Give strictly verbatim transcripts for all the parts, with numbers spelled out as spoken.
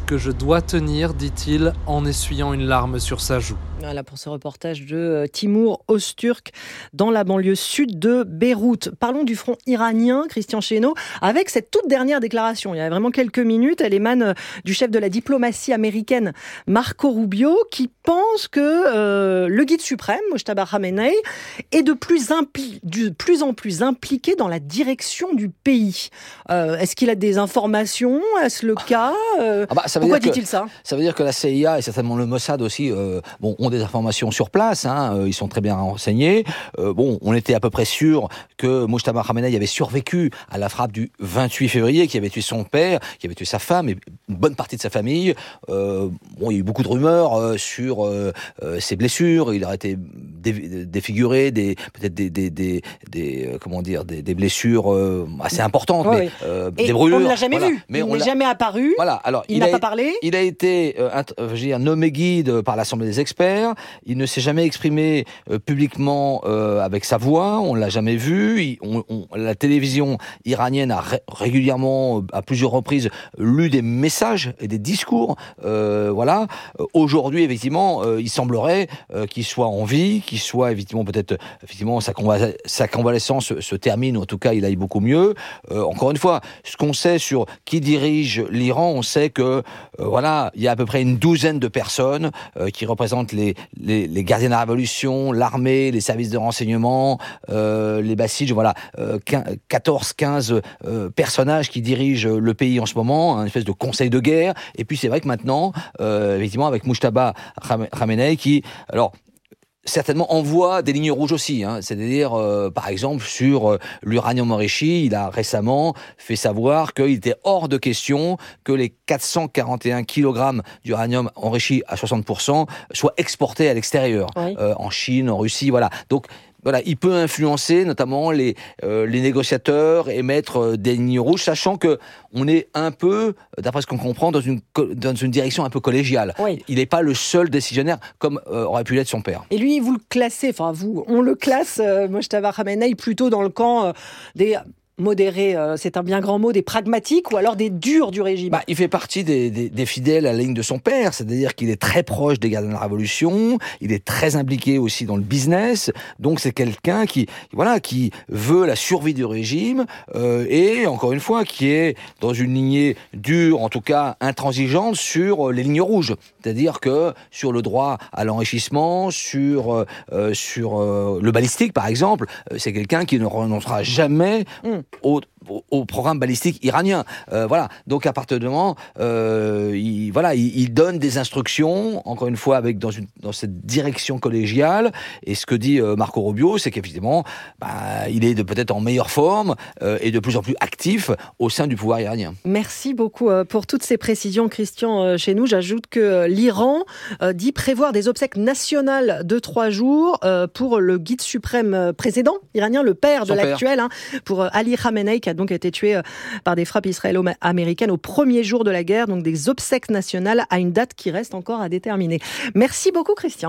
que je dois tenir, dit-il en essuyant une larme sur sa joue. Voilà pour ce reportage de Timur Öztürk dans la banlieue sud de Beyrouth. Parlons du front iranien, Christian Chesneau, avec cette toute dernière déclaration. Il y a vraiment quelques minutes, elle émane du chef de la diplomatie américaine, Marco Rubio, qui pense que euh, le guide suprême, Mojtaba Khamenei, est de plus, impli- de plus en plus impliqué dans la direction du pays. Euh, est-ce qu'il a des informations ? Est-ce le cas ? euh, ah bah, ça veut Pourquoi dire dit-il que, ça ? Ça veut dire que la C I A et certainement le Mossad aussi euh, bon, ont des informations sur place, hein, euh, ils sont très bien renseignés. Euh, bon, on était à peu près sûr que Mojtaba Khamenei avait survécu à la frappe du vingt-huit février, qui avait tué son père, qui avait tué sa femme et une bonne partie de sa famille. Euh, bon, il y a eu beaucoup de rumeurs euh, sur euh, euh, ses blessures. Il aurait été dé- défiguré, des, peut-être des, des, des, des euh, comment dire, des, des blessures euh, assez importantes, oui, mais oui. euh, Et des brûlures. on ne l'a jamais voilà. vu. Mais il on n'est l'a... jamais apparu. Voilà. Alors, il, il n'a a, pas parlé. Il a été euh, int- je veux dire, nommé guide par l'Assemblée des experts. Il ne s'est jamais exprimé euh, publiquement euh, avec sa voix. On l'a jamais vu. Il, on, on, la télévision iranienne a ré- régulièrement, à plusieurs reprises, lu des messages et des discours. Euh, voilà. Aujourd'hui, effectivement, euh, il semblerait euh, qu'il soit en vie, qu'il soit effectivement peut-être, effectivement, sa, conva- sa convalescence se, se termine. Ou en tout cas, il aille beaucoup mieux. Euh, encore une fois, ce qu'on sait sur qui dirige l'Iran, on sait que euh, voilà, il y a à peu près une douzaine de personnes euh, qui représentent les, les, les gardiens de la révolution, l'armée, les services de renseignement, euh, les Basidj, voilà, euh, quatorze quinze euh, personnages qui dirigent le pays en ce moment, un espèce de conseil de guerre. Et puis c'est vrai que maintenant, euh, effectivement, avec Mojtaba Khamenei qui, alors, certainement envoie des lignes rouges aussi, hein. C'est-à-dire, euh, par exemple, sur euh, l'uranium enrichi, il a récemment fait savoir qu'il était hors de question que les quatre cent quarante et un kilogrammes d'uranium enrichi à soixante pour cent soient exportés à l'extérieur, oui. euh, en Chine, en Russie, voilà. Donc, voilà, il peut influencer notamment les, euh, les négociateurs et mettre euh, des lignes rouges, sachant que on est un peu, d'après ce qu'on comprend, dans une, dans une direction un peu collégiale. Oui. Il n'est pas le seul décisionnaire, comme euh, aurait pu l'être son père. Et lui, vous le classez, enfin vous, on le classe, euh, Mojtaba Khamenei, plutôt dans le camp euh, des... modérés, euh, c'est un bien grand mot, des pragmatiques ou alors des durs du régime. Bah, il fait partie des, des, des fidèles à la ligne de son père, c'est-à-dire qu'il est très proche des gardiens de la Révolution, il est très impliqué aussi dans le business, donc c'est quelqu'un qui, voilà, qui veut la survie du régime euh, et, encore une fois, qui est dans une lignée dure, en tout cas intransigeante, sur les lignes rouges, c'est-à-dire que sur le droit à l'enrichissement, sur, euh, sur euh, le balistique, par exemple, euh, c'est quelqu'un qui ne renoncera jamais mmh. Au, au, au programme balistique iranien. Euh, voilà. Donc, à partir de moment, euh, il, voilà, il, il donne des instructions, encore une fois, avec, dans, une, dans cette direction collégiale. Et ce que dit euh, Marco Rubio, c'est qu'effectivement, bah, il est de, peut-être en meilleure forme euh, et de plus en plus actif au sein du pouvoir iranien. Merci beaucoup euh, pour toutes ces précisions, Christian. Euh, chez nous, j'ajoute que euh, l'Iran euh, dit prévoir des obsèques nationales de trois jours euh, pour le guide suprême euh, précédent iranien, le père de Son l'actuel, hein, pour euh, Ali Khamenei, qui a donc été tué par des frappes israélo-américaines au premier jour de la guerre, donc des obsèques nationales à une date qui reste encore à déterminer. Merci beaucoup, Christian.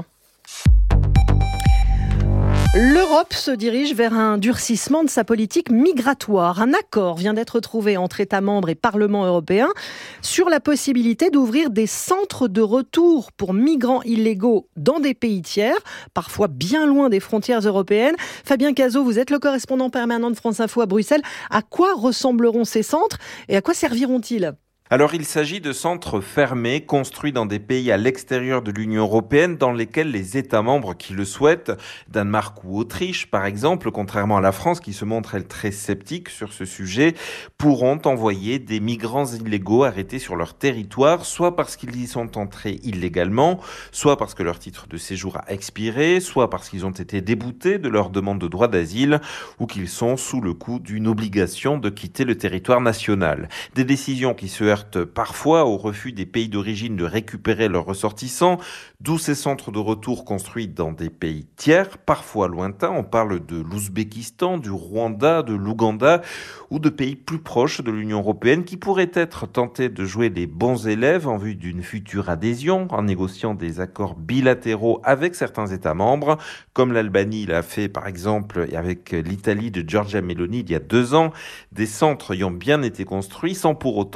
L'Europe se dirige vers un durcissement de sa politique migratoire. Un accord vient d'être trouvé entre États membres et Parlement européen sur la possibilité d'ouvrir des centres de retour pour migrants illégaux dans des pays tiers, parfois bien loin des frontières européennes. Fabien Cazot, vous êtes le correspondant permanent de France Info à Bruxelles. À quoi ressembleront ces centres et à quoi serviront-ils ? Alors il s'agit de centres fermés, construits dans des pays à l'extérieur de l'Union européenne, dans lesquels les États membres qui le souhaitent, Danemark ou Autriche par exemple, contrairement à la France qui se montre elle très sceptique sur ce sujet, pourront envoyer des migrants illégaux arrêtés sur leur territoire, soit parce qu'ils y sont entrés illégalement, soit parce que leur titre de séjour a expiré, soit parce qu'ils ont été déboutés de leur demande de droit d'asile, ou qu'ils sont sous le coup d'une obligation de quitter le territoire national. Des décisions qui se heurtent parfois au refus des pays d'origine de récupérer leurs ressortissants, d'où ces centres de retour construits dans des pays tiers, parfois lointains. On parle de l'Ouzbékistan, du Rwanda, de l'Ouganda ou de pays plus proches de l'Union européenne qui pourraient être tentés de jouer les bons élèves en vue d'une future adhésion en négociant des accords bilatéraux avec certains États membres, comme l'Albanie l'a fait par exemple avec l'Italie de Giorgia Meloni il y a deux ans, des centres ayant bien été construits sans pour autant devenir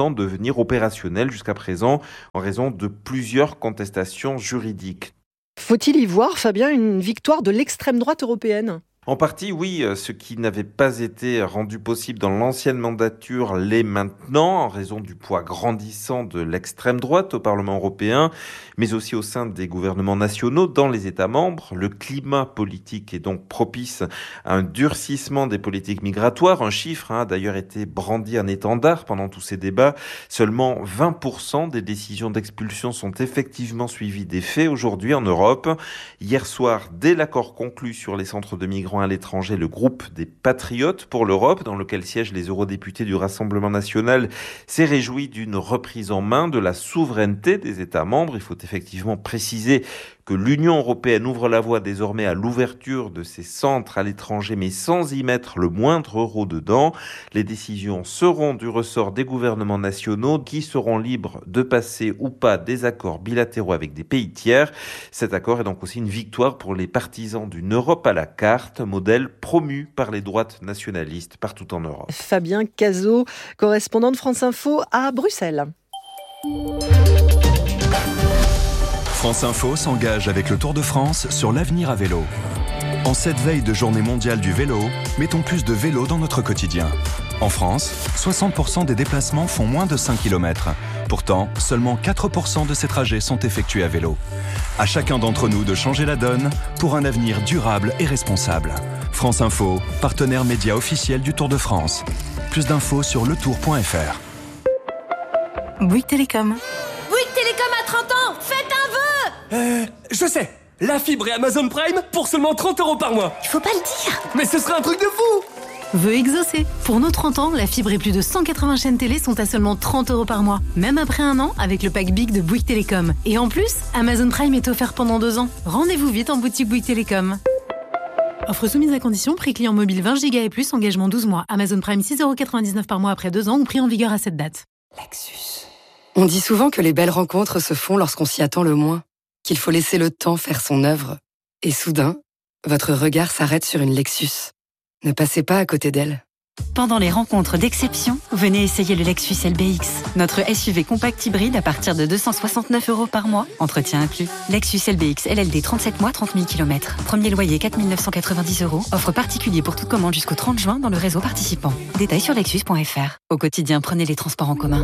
devenir opérationnel jusqu'à présent en raison de plusieurs contestations juridiques. Faut-il y voir, Fabien, une victoire de l'extrême droite européenne ? En partie, oui, ce qui n'avait pas été rendu possible dans l'ancienne mandature l'est maintenant, en raison du poids grandissant de l'extrême droite au Parlement européen, mais aussi au sein des gouvernements nationaux dans les États membres. Le climat politique est donc propice à un durcissement des politiques migratoires. Un chiffre hein, a d'ailleurs été brandi en étendard pendant tous ces débats. Seulement vingt pour cent des décisions d'expulsion sont effectivement suivies des faits aujourd'hui en Europe. Hier soir, dès l'accord conclu sur les centres de migrants à l'étranger, le groupe des Patriotes pour l'Europe, dans lequel siègent les eurodéputés du Rassemblement national, s'est réjoui d'une reprise en main de la souveraineté des États membres. Il faut effectivement préciser que l'Union européenne ouvre la voie désormais à l'ouverture de ces centres à l'étranger, mais sans y mettre le moindre euro dedans. Les décisions seront du ressort des gouvernements nationaux qui seront libres de passer ou pas des accords bilatéraux avec des pays tiers. Cet accord est donc aussi une victoire pour les partisans d'une Europe à la carte, modèle promu par les droites nationalistes partout en Europe. Fabien Cazot, correspondant de France Info à Bruxelles. France Info s'engage avec le Tour de France sur l'avenir à vélo. En cette veille de journée mondiale du vélo, mettons plus de vélo dans notre quotidien. En France, soixante pour cent des déplacements font moins de cinq kilomètres. Pourtant, seulement quatre pour cent de ces trajets sont effectués à vélo. À chacun d'entre nous de changer la donne pour un avenir durable et responsable. France Info, partenaire média officiel du Tour de France. Plus d'infos sur le tour point f r. Bouygues Télécom. Bouygues Télécom a trente ans. Faites un vœu. Euh, je sais. La fibre et Amazon Prime pour seulement trente euros par mois. Il faut pas le dire. Mais ce serait un truc de fou. Vœu exaucé. Pour nos trente ans, la fibre et plus de cent quatre-vingts chaînes télé sont à seulement trente euros par mois. Même après un an, avec le pack Big de Bouygues Télécom. Et en plus, Amazon Prime est offert pendant deux ans. Rendez-vous vite en boutique Bouygues Télécom. Offre soumise à condition, prix client mobile vingt giga et plus, engagement douze mois. Amazon Prime six euros quatre-vingt-dix-neuf par mois après deux ans ou prix en vigueur à cette date. Lexus. On dit souvent que les belles rencontres se font lorsqu'on s'y attend le moins. Qu'il faut laisser le temps faire son œuvre. Et soudain, votre regard s'arrête sur une Lexus. Ne passez pas à côté d'elle. Pendant les rencontres d'exception, venez essayer le Lexus L B X. Notre S U V compact hybride à partir de deux cent soixante-neuf euros par mois, entretien inclus. Lexus L B X L L D trente-sept mois, trente mille kilomètres. Premier loyer quatre mille neuf cent quatre-vingt-dix euros. Offre particulier pour toute commande jusqu'au trente juin dans le réseau participant. Détails sur lexus point f r. Au quotidien, prenez les transports en commun.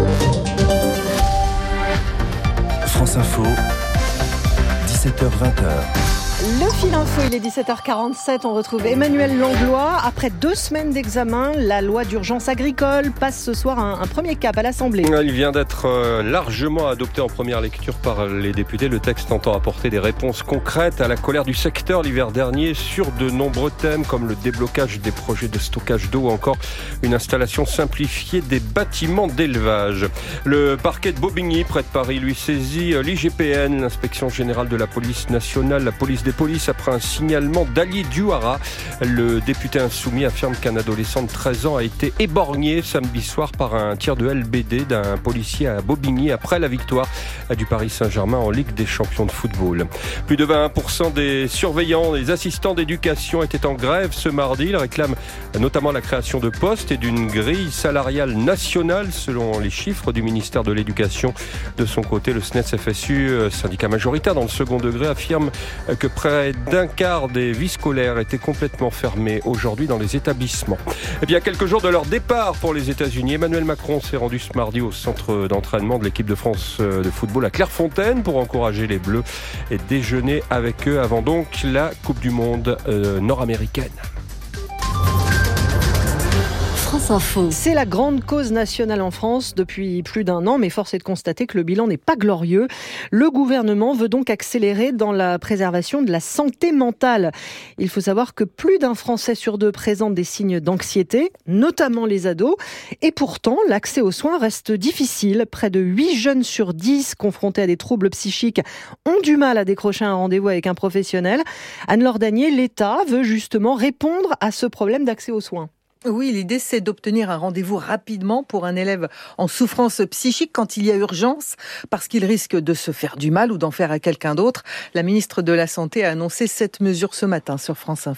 France Info, dix-sept heures vingt. Le fil info, il est dix-sept heures quarante-sept. On retrouve Emmanuel Langlois. Après deux semaines d'examen, la loi d'urgence agricole passe ce soir un, un premier cap à l'Assemblée. Il vient d'être largement adopté en première lecture par les députés. Le texte entend apporter des réponses concrètes à la colère du secteur l'hiver dernier sur de nombreux thèmes comme le déblocage des projets de stockage d'eau ou encore une installation simplifiée des bâtiments d'élevage. Le parquet de Bobigny, près de Paris, lui saisit l'I G P N, l'inspection générale de la police nationale, la police des polices, après un signalement d'Ali Diouara. Le député insoumis affirme qu'un adolescent de treize ans a été éborgné samedi soir par un tir de L B D d'un policier à Bobigny après la victoire du Paris Saint-Germain en Ligue des champions de football. Plus de vingt pour cent des surveillants, des assistants d'éducation étaient en grève ce mardi. Ils réclament notamment la création de postes et d'une grille salariale nationale selon les chiffres du ministère de l'Éducation. De son côté, le S N E S F S U, syndicat majoritaire dans le second degré, affirme que près d'un quart des vies scolaires étaient complètement fermées aujourd'hui dans les établissements. Et bien, quelques jours de leur départ pour les États-Unis, Emmanuel Macron s'est rendu ce mardi au centre d'entraînement de l'équipe de France de football à Clairefontaine pour encourager les Bleus et déjeuner avec eux avant donc la Coupe du Monde euh, nord-américaine. France Info. C'est la grande cause nationale en France depuis plus d'un an, mais force est de constater que le bilan n'est pas glorieux. Le gouvernement veut donc accélérer dans la préservation de la santé mentale. Il faut savoir que plus d'un Français sur deux présente des signes d'anxiété, notamment les ados. Et pourtant, l'accès aux soins reste difficile. Près de huit jeunes sur dix confrontés à des troubles psychiques ont du mal à décrocher un rendez-vous avec un professionnel. Anne-Laure Danier, l'État veut justement répondre à ce problème d'accès aux soins. Oui, l'idée c'est d'obtenir un rendez-vous rapidement pour un élève en souffrance psychique quand il y a urgence, parce qu'il risque de se faire du mal ou d'en faire à quelqu'un d'autre. La ministre de la Santé a annoncé cette mesure ce matin sur France Info.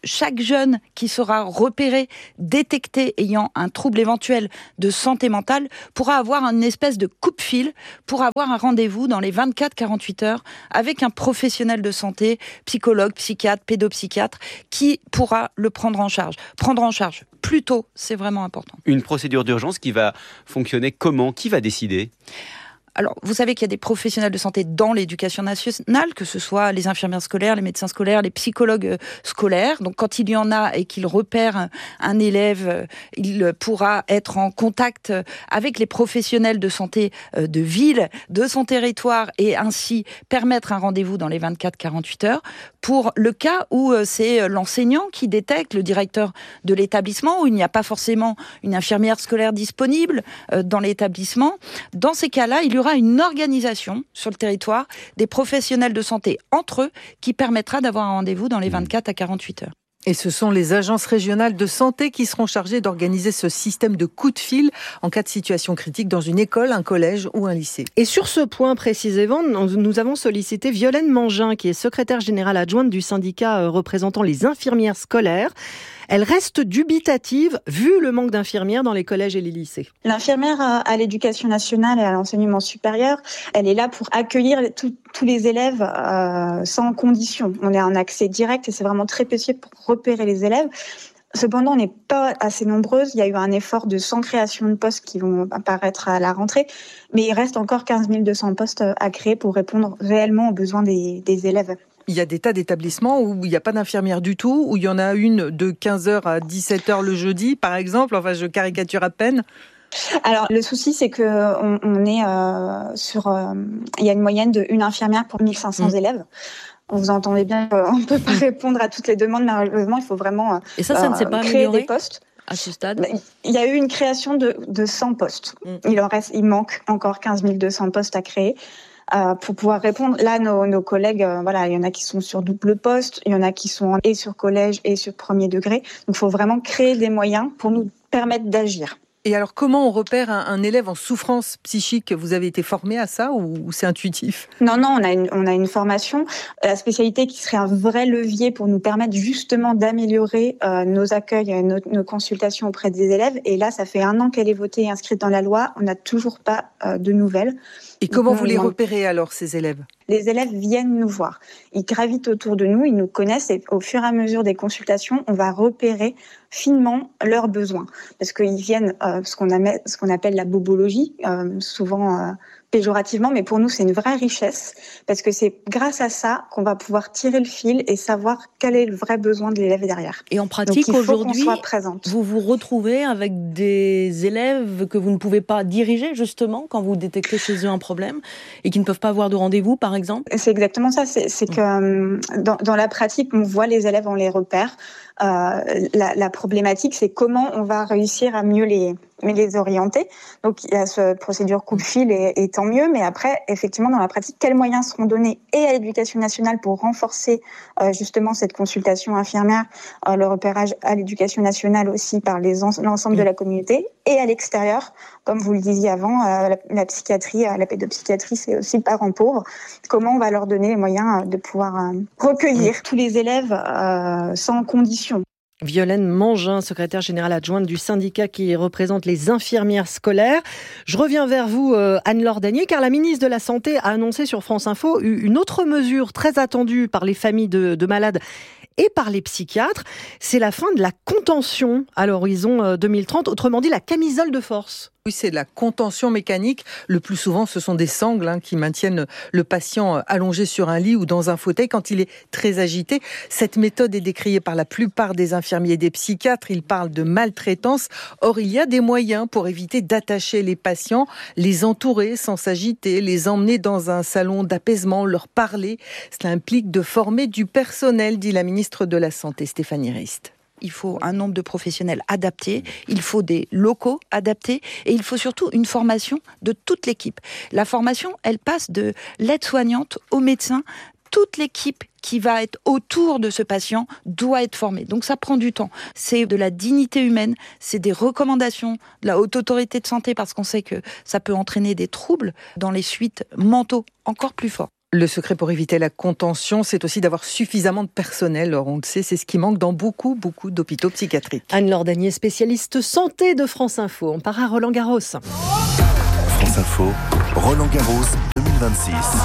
chaque jeune qui sera repéré, détecté ayant un trouble éventuel de santé mentale pourra avoir une espèce de coupe-fil pour avoir un rendez-vous dans les vingt-quatre à quarante-huit heures avec un professionnel de santé, psychologue, psychiatre, pédopsychiatre, qui pourra le prendre en charge. Prendre en charge plus tôt, c'est vraiment important. Une procédure d'urgence qui va fonctionner comment ? Qui va décider ? Alors, vous savez qu'il y a des professionnels de santé dans l'éducation nationale, que ce soit les infirmières scolaires, les médecins scolaires, les psychologues scolaires. Donc, quand il y en a et qu'il repère un élève, il pourra être en contact avec les professionnels de santé de ville, de son territoire, et ainsi permettre un rendez-vous dans les vingt-quatre à quarante-huit heures. Pour le cas où c'est l'enseignant qui détecte, le directeur de l'établissement, où il n'y a pas forcément une infirmière scolaire disponible dans l'établissement, dans ces cas-là, il y aura une organisation sur le territoire des professionnels de santé entre eux qui permettra d'avoir un rendez-vous dans les vingt-quatre à quarante-huit heures. Et ce sont les agences régionales de santé qui seront chargées d'organiser ce système de coup de fil en cas de situation critique dans une école, un collège ou un lycée. Et sur ce point précisément, nous avons sollicité Violaine Mangin, qui est secrétaire générale adjointe du syndicat représentant les infirmières scolaires. Elle reste dubitative vu le manque d'infirmières dans les collèges et les lycées. L'infirmière à l'éducation nationale et à l'enseignement supérieur, elle est là pour accueillir tout, tous les élèves euh, sans condition. On est en accès direct et c'est vraiment très précieux pour repérer les élèves. Cependant, on n'est pas assez nombreuses. Il y a eu un effort de cent créations de postes qui vont apparaître à la rentrée, mais il reste encore quinze mille deux cents postes à créer pour répondre réellement aux besoins des, des élèves. Il y a des tas d'établissements où il n'y a pas d'infirmière du tout, où il y en a une de quinze heures à dix-sept heures le jeudi, par exemple. Enfin, je caricature à peine. Alors, le souci, c'est qu'on on est euh, sur... Euh, il y a une moyenne de une infirmière pour mille cinq cents mmh. élèves. Vous entendez bien qu'on ne peut pas répondre à toutes les demandes, mais malheureusement, il faut vraiment Et ça, ça euh, ne s'est pas créer amélioré des postes. À ce stade, il y a eu une création de, de cent postes. Mmh. Il en reste, il manque encore quinze mille deux cents postes à créer. Euh, pour pouvoir répondre. Là, nos, nos collègues, euh, voilà, il y en a qui sont sur double poste, il y en a qui sont et sur collège et sur premier degré. Donc, il faut vraiment créer des moyens pour nous permettre d'agir. Et alors, comment on repère un, un élève en souffrance psychique ? Vous avez été formé à ça ou, ou c'est intuitif ? Non, non, on a, une, on a une formation, la spécialité qui serait un vrai levier pour nous permettre justement d'améliorer euh, nos accueils, nos, nos consultations auprès des élèves. Et là, ça fait un an qu'elle est votée et inscrite dans la loi. On n'a toujours pas euh, de nouvelles. Et comment vous les repérez alors, ces élèves ? Les élèves viennent nous voir. Ils gravitent autour de nous, ils nous connaissent et au fur et à mesure des consultations, on va repérer finement leurs besoins. Parce qu'ils viennent, euh, ce qu'on appelle, ce qu'on appelle la bobologie, euh, souvent euh, péjorativement, mais pour nous, c'est une vraie richesse parce que c'est grâce à ça qu'on va pouvoir tirer le fil et savoir quel est le vrai besoin de l'élève derrière. Et en pratique, Donc, il faut aujourd'hui, qu'on soit présente. Vous vous retrouvez avec des élèves que vous ne pouvez pas diriger, justement, quand vous détectez chez eux un problème et qui ne peuvent pas avoir de rendez-vous, par exemple ? C'est exactement ça. C'est, c'est que euh, dans, dans la pratique, on voit les élèves, on les repère. Euh, la, la problématique, c'est comment on va réussir à mieux les, les orienter. Donc, il y a cette procédure coup-de-fil et, et tant mieux. Mais après, effectivement, dans la pratique, quels moyens seront donnés et à l'Éducation nationale pour renforcer euh, justement cette consultation infirmière, euh, le repérage à l'Éducation nationale aussi par les en, l'ensemble de la communauté et à l'extérieur, comme vous le disiez avant, euh, la, la psychiatrie, euh, la pédopsychiatrie, c'est aussi le parent pauvre. Comment on va leur donner les moyens euh, de pouvoir euh, recueillir tous les élèves euh, sans condition. Violaine Mangin, secrétaire générale adjointe du syndicat qui représente les infirmières scolaires. Je reviens vers vous, euh, Anne-Laure Danier, car la ministre de la Santé a annoncé sur France Info une autre mesure très attendue par les familles de, de malades et par les psychiatres. C'est la fin de la contention à l'horizon deux mille trente, autrement dit la camisole de force. Oui, c'est de la contention mécanique. Le plus souvent, ce sont des sangles hein, qui maintiennent le patient allongé sur un lit ou dans un fauteuil quand il est très agité. Cette méthode est décriée par la plupart des infirmiers et des psychiatres. Ils parlent de maltraitance. Or, il y a des moyens pour éviter d'attacher les patients, les entourer sans s'agiter, les emmener dans un salon d'apaisement, leur parler. Cela implique de former du personnel, dit la ministre de la Santé, Stéphanie Rist. Il faut un nombre de professionnels adaptés, il faut des locaux adaptés et il faut surtout une formation de toute l'équipe. La formation, elle passe de l'aide-soignante au médecin. Toute l'équipe qui va être autour de ce patient doit être formée. Donc ça prend du temps. C'est de la dignité humaine, c'est des recommandations de la Haute Autorité de Santé parce qu'on sait que ça peut entraîner des troubles dans les suites mentaux encore plus forts. Le secret pour éviter la contention, c'est aussi d'avoir suffisamment de personnel. Alors on le sait, c'est ce qui manque dans beaucoup, beaucoup d'hôpitaux psychiatriques. Anne-Laure Danier, spécialiste santé de France Info. On part à Roland-Garros. France Info, Roland-Garros deux mille vingt-six.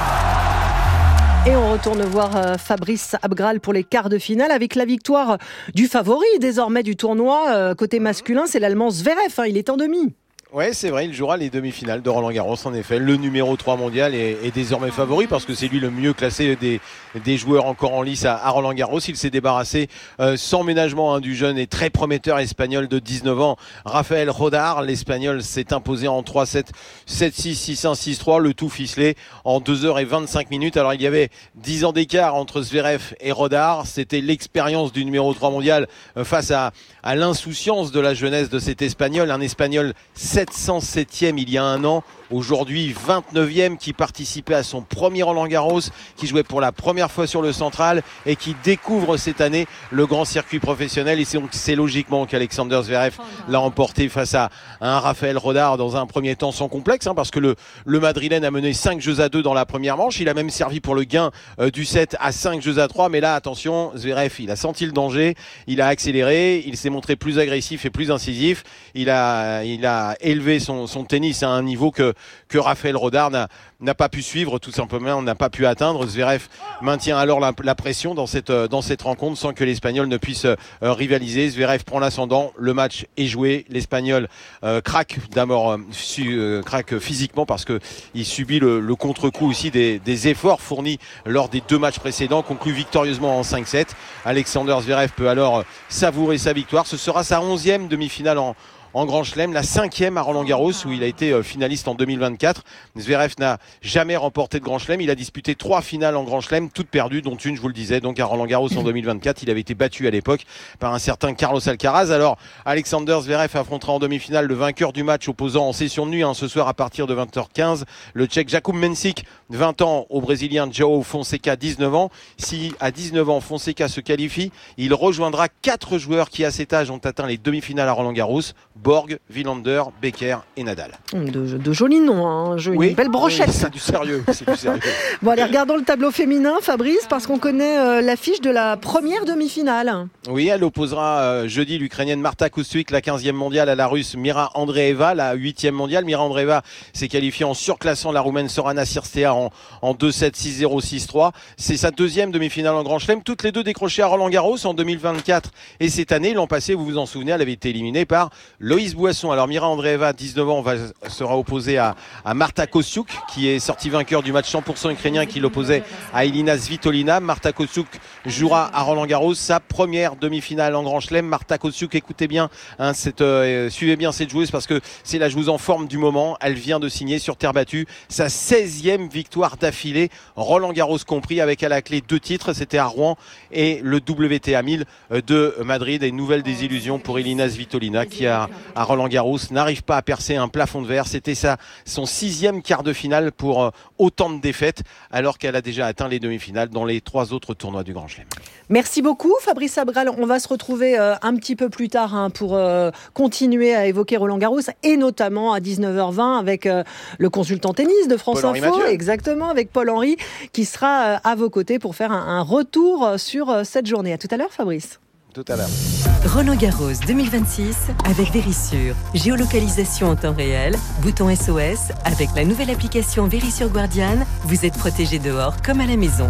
Et on retourne voir Fabrice Abgral pour les quarts de finale avec la victoire du favori désormais du tournoi. Côté masculin, c'est l'Allemand Zverev. Il est en demi. Oui, c'est vrai, il jouera les demi-finales de Roland-Garros, en effet. Le numéro trois mondial est, est désormais favori parce que c'est lui le mieux classé des, des joueurs encore en lice à, à Roland-Garros. Il s'est débarrassé euh, sans ménagement hein, du jeune et très prometteur espagnol de dix-neuf ans, Rafael Rodar. L'Espagnol s'est imposé en trois sept, sept six, six un, six trois, le tout ficelé en deux heures vingt-cinq minutes. Alors il y avait dix ans d'écart entre Zverev et Rodar. C'était l'expérience du numéro trois mondial euh, face à, à l'insouciance de la jeunesse de cet Espagnol. Un Espagnol sept cent septième il y a un an, aujourd'hui vingt-neuvième, qui participait à son premier Roland-Garros, qui jouait pour la première fois sur le central et qui découvre cette année le grand circuit professionnel. Et c'est donc c'est logiquement qu'Alexander Zverev l'a emporté face à un Rafael Rodar dans un premier temps sans complexe, hein, parce que le, le Madrilène a mené cinq jeux à deux dans la première manche. Il a même servi pour le gain euh, du set à cinq jeux à trois, mais là attention, Zverev il a senti le danger, il a accéléré, il s'est montré plus agressif et plus incisif, il a, il a élevé son, son tennis à un niveau que, que Rafael Rodar n'a, n'a pas pu suivre, tout simplement n'a pas pu atteindre. Zverev maintient alors la, la pression dans cette, dans cette rencontre sans que l'Espagnol ne puisse euh, rivaliser. Zverev prend l'ascendant, le match est joué, l'Espagnol euh, craque d'abord, euh, su, euh, craque physiquement parce qu'il subit le, le contre-coup aussi des, des efforts fournis lors des deux matchs précédents, conclut victorieusement en cinq sept. Alexander Zverev peut alors savourer sa victoire. Ce sera sa onzième demi-finale en en Grand Chelem, la cinquième à Roland-Garros où il a été finaliste en deux mille vingt-quatre. Zverev n'a jamais remporté de Grand Chelem. Il a disputé trois finales en Grand Chelem, toutes perdues, dont une, je vous le disais, donc à Roland-Garros en deux mille vingt-quatre. Il avait été battu à l'époque par un certain Carlos Alcaraz. Alors, Alexander Zverev affrontera en demi-finale le vainqueur du match opposant en session de nuit, hein, ce soir à partir de vingt heures quinze, le Tchèque Jakub Mensik, vingt ans, au Brésilien João Fonseca, dix-neuf ans. Si à dix-neuf ans, Fonseca se qualifie, il rejoindra quatre joueurs qui, à cet âge, ont atteint les demi-finales à Roland-Garros: Borg, Wilander, Becker et Nadal. De, de jolis noms, hein. Une oui, belle brochette. Oui, c'est du sérieux. C'est du sérieux. Bon, allez, regardons le tableau féminin, Fabrice, parce qu'on connaît euh, l'affiche de la première demi-finale. Oui, elle opposera euh, jeudi l'Ukrainienne Marta Kostyuk, la quinzième mondiale, à la Russe Mira Andreeva, la huitième mondiale. Mira Andreeva s'est qualifiée en surclassant la Roumaine Sorana Cirstea en, en deux sept, six zéro, six trois. C'est sa deuxième demi-finale en Grand Chelem. Toutes les deux décrochées à Roland-Garros en deux mille vingt-quatre et cette année. L'an passé, vous vous en souvenez, elle avait été éliminée par Loïs Boisson. Alors Mira Andreeva, dix-neuf ans, va, sera opposée à, à Marta Kostyuk, qui est sortie vainqueur du match cent pour cent ukrainien qui l'opposait à Elina Svitolina. Marta Kostyuk jouera à Roland-Garros sa première demi-finale en Grand Chelem. Marta Kostyuk, écoutez bien, hein, cette, euh, suivez bien cette joueuse parce que c'est la joueuse en forme du moment. Elle vient de signer sur terre battue sa seizième victoire d'affilée, Roland-Garros compris, avec à la clé deux titres, c'était à Rouen et le W T A mille de Madrid. Et une nouvelle désillusion pour Elina Svitolina qui a à Roland-Garros n'arrive pas à percer un plafond de verre. C'était sa, son sixième quart de finale pour euh, autant de défaites, alors qu'elle a déjà atteint les demi-finales dans les trois autres tournois du Grand Chelem. Merci beaucoup Fabrice Abgral. On va se retrouver euh, un petit peu plus tard hein, pour euh, continuer à évoquer Roland-Garros et notamment à dix-neuf heures vingt avec euh, le consultant tennis de France Paul-Henri Info, Mathieu. exactement, avec Paul-Henri qui sera euh, à vos côtés pour faire un, un retour sur euh, cette journée. À tout à l'heure Fabrice. Tout à l'heure. Roland-Garros deux mille vingt-six avec Verisure. Géolocalisation en temps réel, bouton S O S. Avec la nouvelle application Verisure Guardian, vous êtes protégé dehors comme à la maison.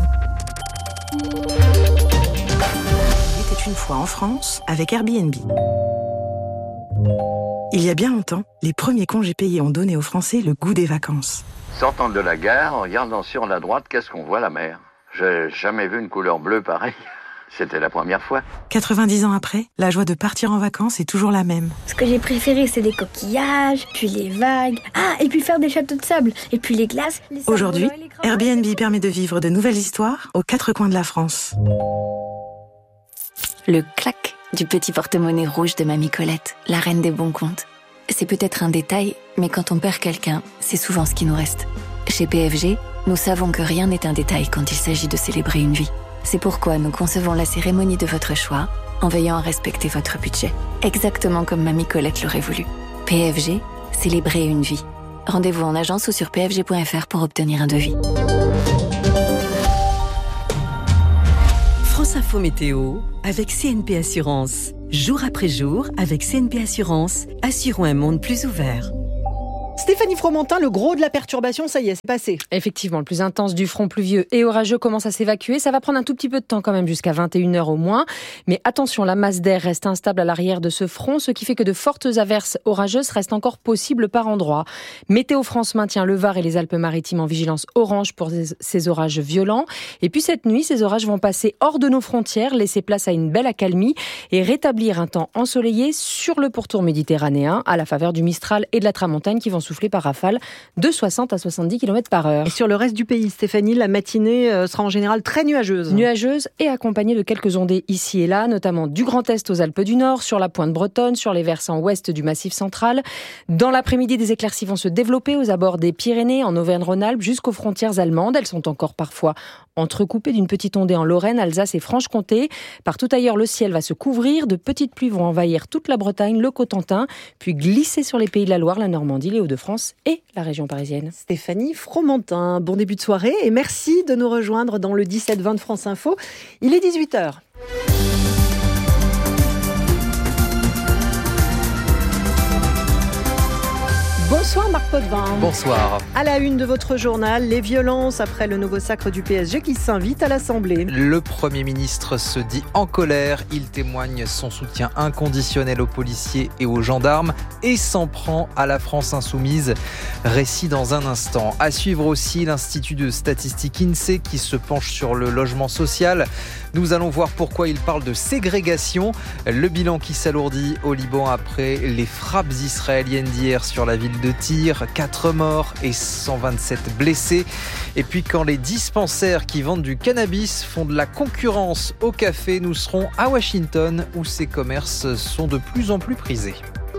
Il était une fois en France avec Airbnb. Il y a bien longtemps, les premiers congés payés ont donné aux Français le goût des vacances. Sortant de la gare, en regardant sur la droite, qu'est-ce qu'on voit? La mer. J'ai jamais vu une couleur bleue pareille. C'était la première fois. quatre-vingt-dix ans après, la joie de partir en vacances est toujours la même. Ce que j'ai préféré, c'est les coquillages, puis les vagues. Ah, et puis faire des châteaux de sable, et puis les glaces. Les Aujourd'hui, Airbnb permet de vivre de nouvelles histoires aux quatre coins de la France. Le clac du petit porte-monnaie rouge de Mamie Colette, la reine des bons comptes. C'est peut-être un détail, mais quand on perd quelqu'un, c'est souvent ce qui nous reste. Chez P F G, nous savons que rien n'est un détail quand il s'agit de célébrer une vie. C'est pourquoi nous concevons la cérémonie de votre choix en veillant à respecter votre budget. Exactement comme Mamie Colette l'aurait voulu. P F G, célébrer une vie. Rendez-vous en agence ou sur p f g point f r pour obtenir un devis. France Info Météo avec C N P Assurance. Jour après jour, avec C N P Assurance, assurons un monde plus ouvert. Stéphanie Fromentin, le gros de la perturbation, ça y est, c'est passé. Effectivement, le plus intense du front pluvieux et orageux commence à s'évacuer. Ça va prendre un tout petit peu de temps quand même, jusqu'à vingt et une heures au moins. Mais attention, la masse d'air reste instable à l'arrière de ce front, ce qui fait que de fortes averses orageuses restent encore possibles par endroits. Météo France maintient le Var et les Alpes-Maritimes en vigilance orange pour ces orages violents. Et puis cette nuit, ces orages vont passer hors de nos frontières, laisser place à une belle accalmie et rétablir un temps ensoleillé sur le pourtour méditerranéen à la faveur du Mistral et de la Tramontane qui vont souffler par rafale de soixante à soixante-dix kilomètres par heure. Et sur le reste du pays, Stéphanie, la matinée sera en général très nuageuse. Nuageuse et accompagnée de quelques ondées ici et là, notamment du Grand Est aux Alpes du Nord, sur la pointe bretonne, sur les versants ouest du Massif central. Dans l'après-midi, des éclaircies vont se développer aux abords des Pyrénées, en Auvergne-Rhône-Alpes, jusqu'aux frontières allemandes. Elles sont encore parfois entrecoupées d'une petite ondée en Lorraine, Alsace et Franche-Comté. Partout ailleurs, le ciel va se couvrir. De petites pluies vont envahir toute la Bretagne, le Cotentin, puis glisser sur les pays de la Loire, la Normandie, les Hauts-de-France et la région parisienne. Stéphanie Fromentin, bon début de soirée et merci de nous rejoindre dans le dix-sept vingt de France Info. Il est dix-huit heures. Bonsoir Marc Potvin. Bonsoir. À la une de votre journal, les violences après le nouveau sacre du P S G qui s'invite à l'Assemblée. Le Premier ministre se dit en colère. Il témoigne son soutien inconditionnel aux policiers et aux gendarmes et s'en prend à la France insoumise. Récit dans un instant. À suivre aussi l'Institut de statistique INSEE qui se penche sur le logement social. Nous allons voir pourquoi il parle de ségrégation. Le bilan qui s'alourdit au Liban après les frappes israéliennes d'hier sur la ville de Tyr, quatre morts et cent vingt-sept blessés. Et puis quand les dispensaires qui vendent du cannabis font de la concurrence au café, nous serons à Washington où ces commerces sont de plus en plus prisés.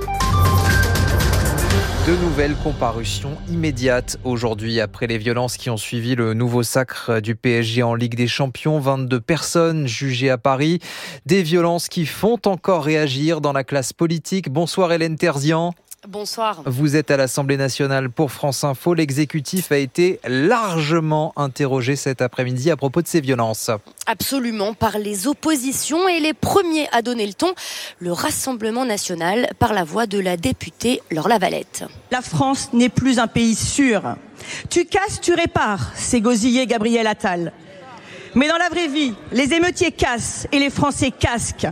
De nouvelles comparutions immédiates aujourd'hui après les violences qui ont suivi le nouveau sacre du P S G en Ligue des Champions. vingt-deux personnes jugées à Paris. Des violences qui font encore réagir dans la classe politique. Bonsoir Hélène Terzian. Bonsoir. Vous êtes à l'Assemblée nationale pour France Info. L'exécutif a été largement interrogé cet après-midi à propos de ces violences. Absolument, par les oppositions et les premiers à donner le ton, le Rassemblement national par la voix de la députée Laure Lavalette. La France n'est plus un pays sûr. Tu casses, tu répares, c'est gosillé Gabriel Attal. Mais dans la vraie vie, les émeutiers cassent et les Français casquent.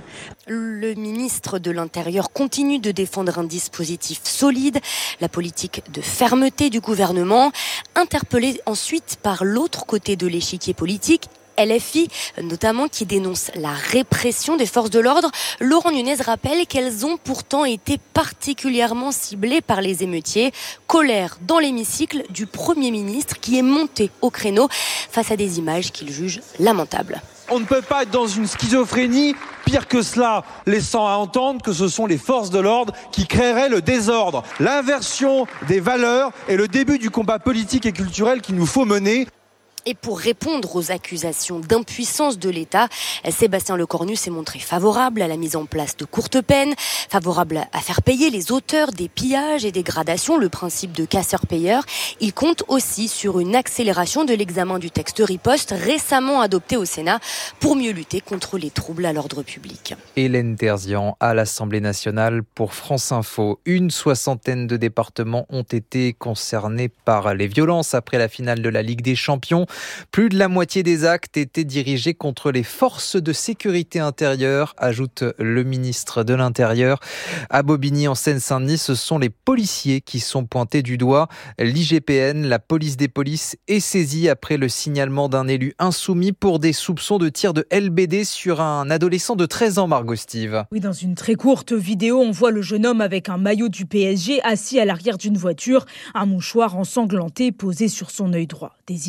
Le ministre de l'Intérieur continue de défendre un dispositif solide, la politique de fermeté du gouvernement, interpellé ensuite par l'autre côté de l'échiquier politique, L F I, notamment, qui dénonce la répression des forces de l'ordre. Laurent Nunez rappelle qu'elles ont pourtant été particulièrement ciblées par les émeutiers. Colère dans l'hémicycle du Premier ministre qui est monté au créneau face à des images qu'il juge lamentables. On ne peut pas être dans une schizophrénie, pire que cela, laissant à entendre que ce sont les forces de l'ordre qui créeraient le désordre. L'inversion des valeurs est le début du combat politique et culturel qu'il nous faut mener. Et pour répondre aux accusations d'impuissance de l'État, Sébastien Lecornu s'est montré favorable à la mise en place de courtes peines, favorable à faire payer les auteurs des pillages et dégradations, le principe de casseur-payeur. Il compte aussi sur une accélération de l'examen du texte riposte récemment adopté au Sénat pour mieux lutter contre les troubles à l'ordre public. Hélène Terzian à l'Assemblée nationale pour France Info. Une soixantaine de départements ont été concernés par les violences après la finale de la Ligue des Champions. Plus de la moitié des actes étaient dirigés contre les forces de sécurité intérieure, ajoute le ministre de l'Intérieur. À Bobigny, en Seine-Saint-Denis, ce sont les policiers qui sont pointés du doigt. L'I G P N, la police des polices, est saisie après le signalement d'un élu insoumis pour des soupçons de tir de L B D sur un adolescent de treize ans, Margot Steve. Oui, dans une très courte vidéo, on voit le jeune homme avec un maillot du P S G assis à l'arrière d'une voiture, un mouchoir ensanglanté posé sur son œil droit. Des images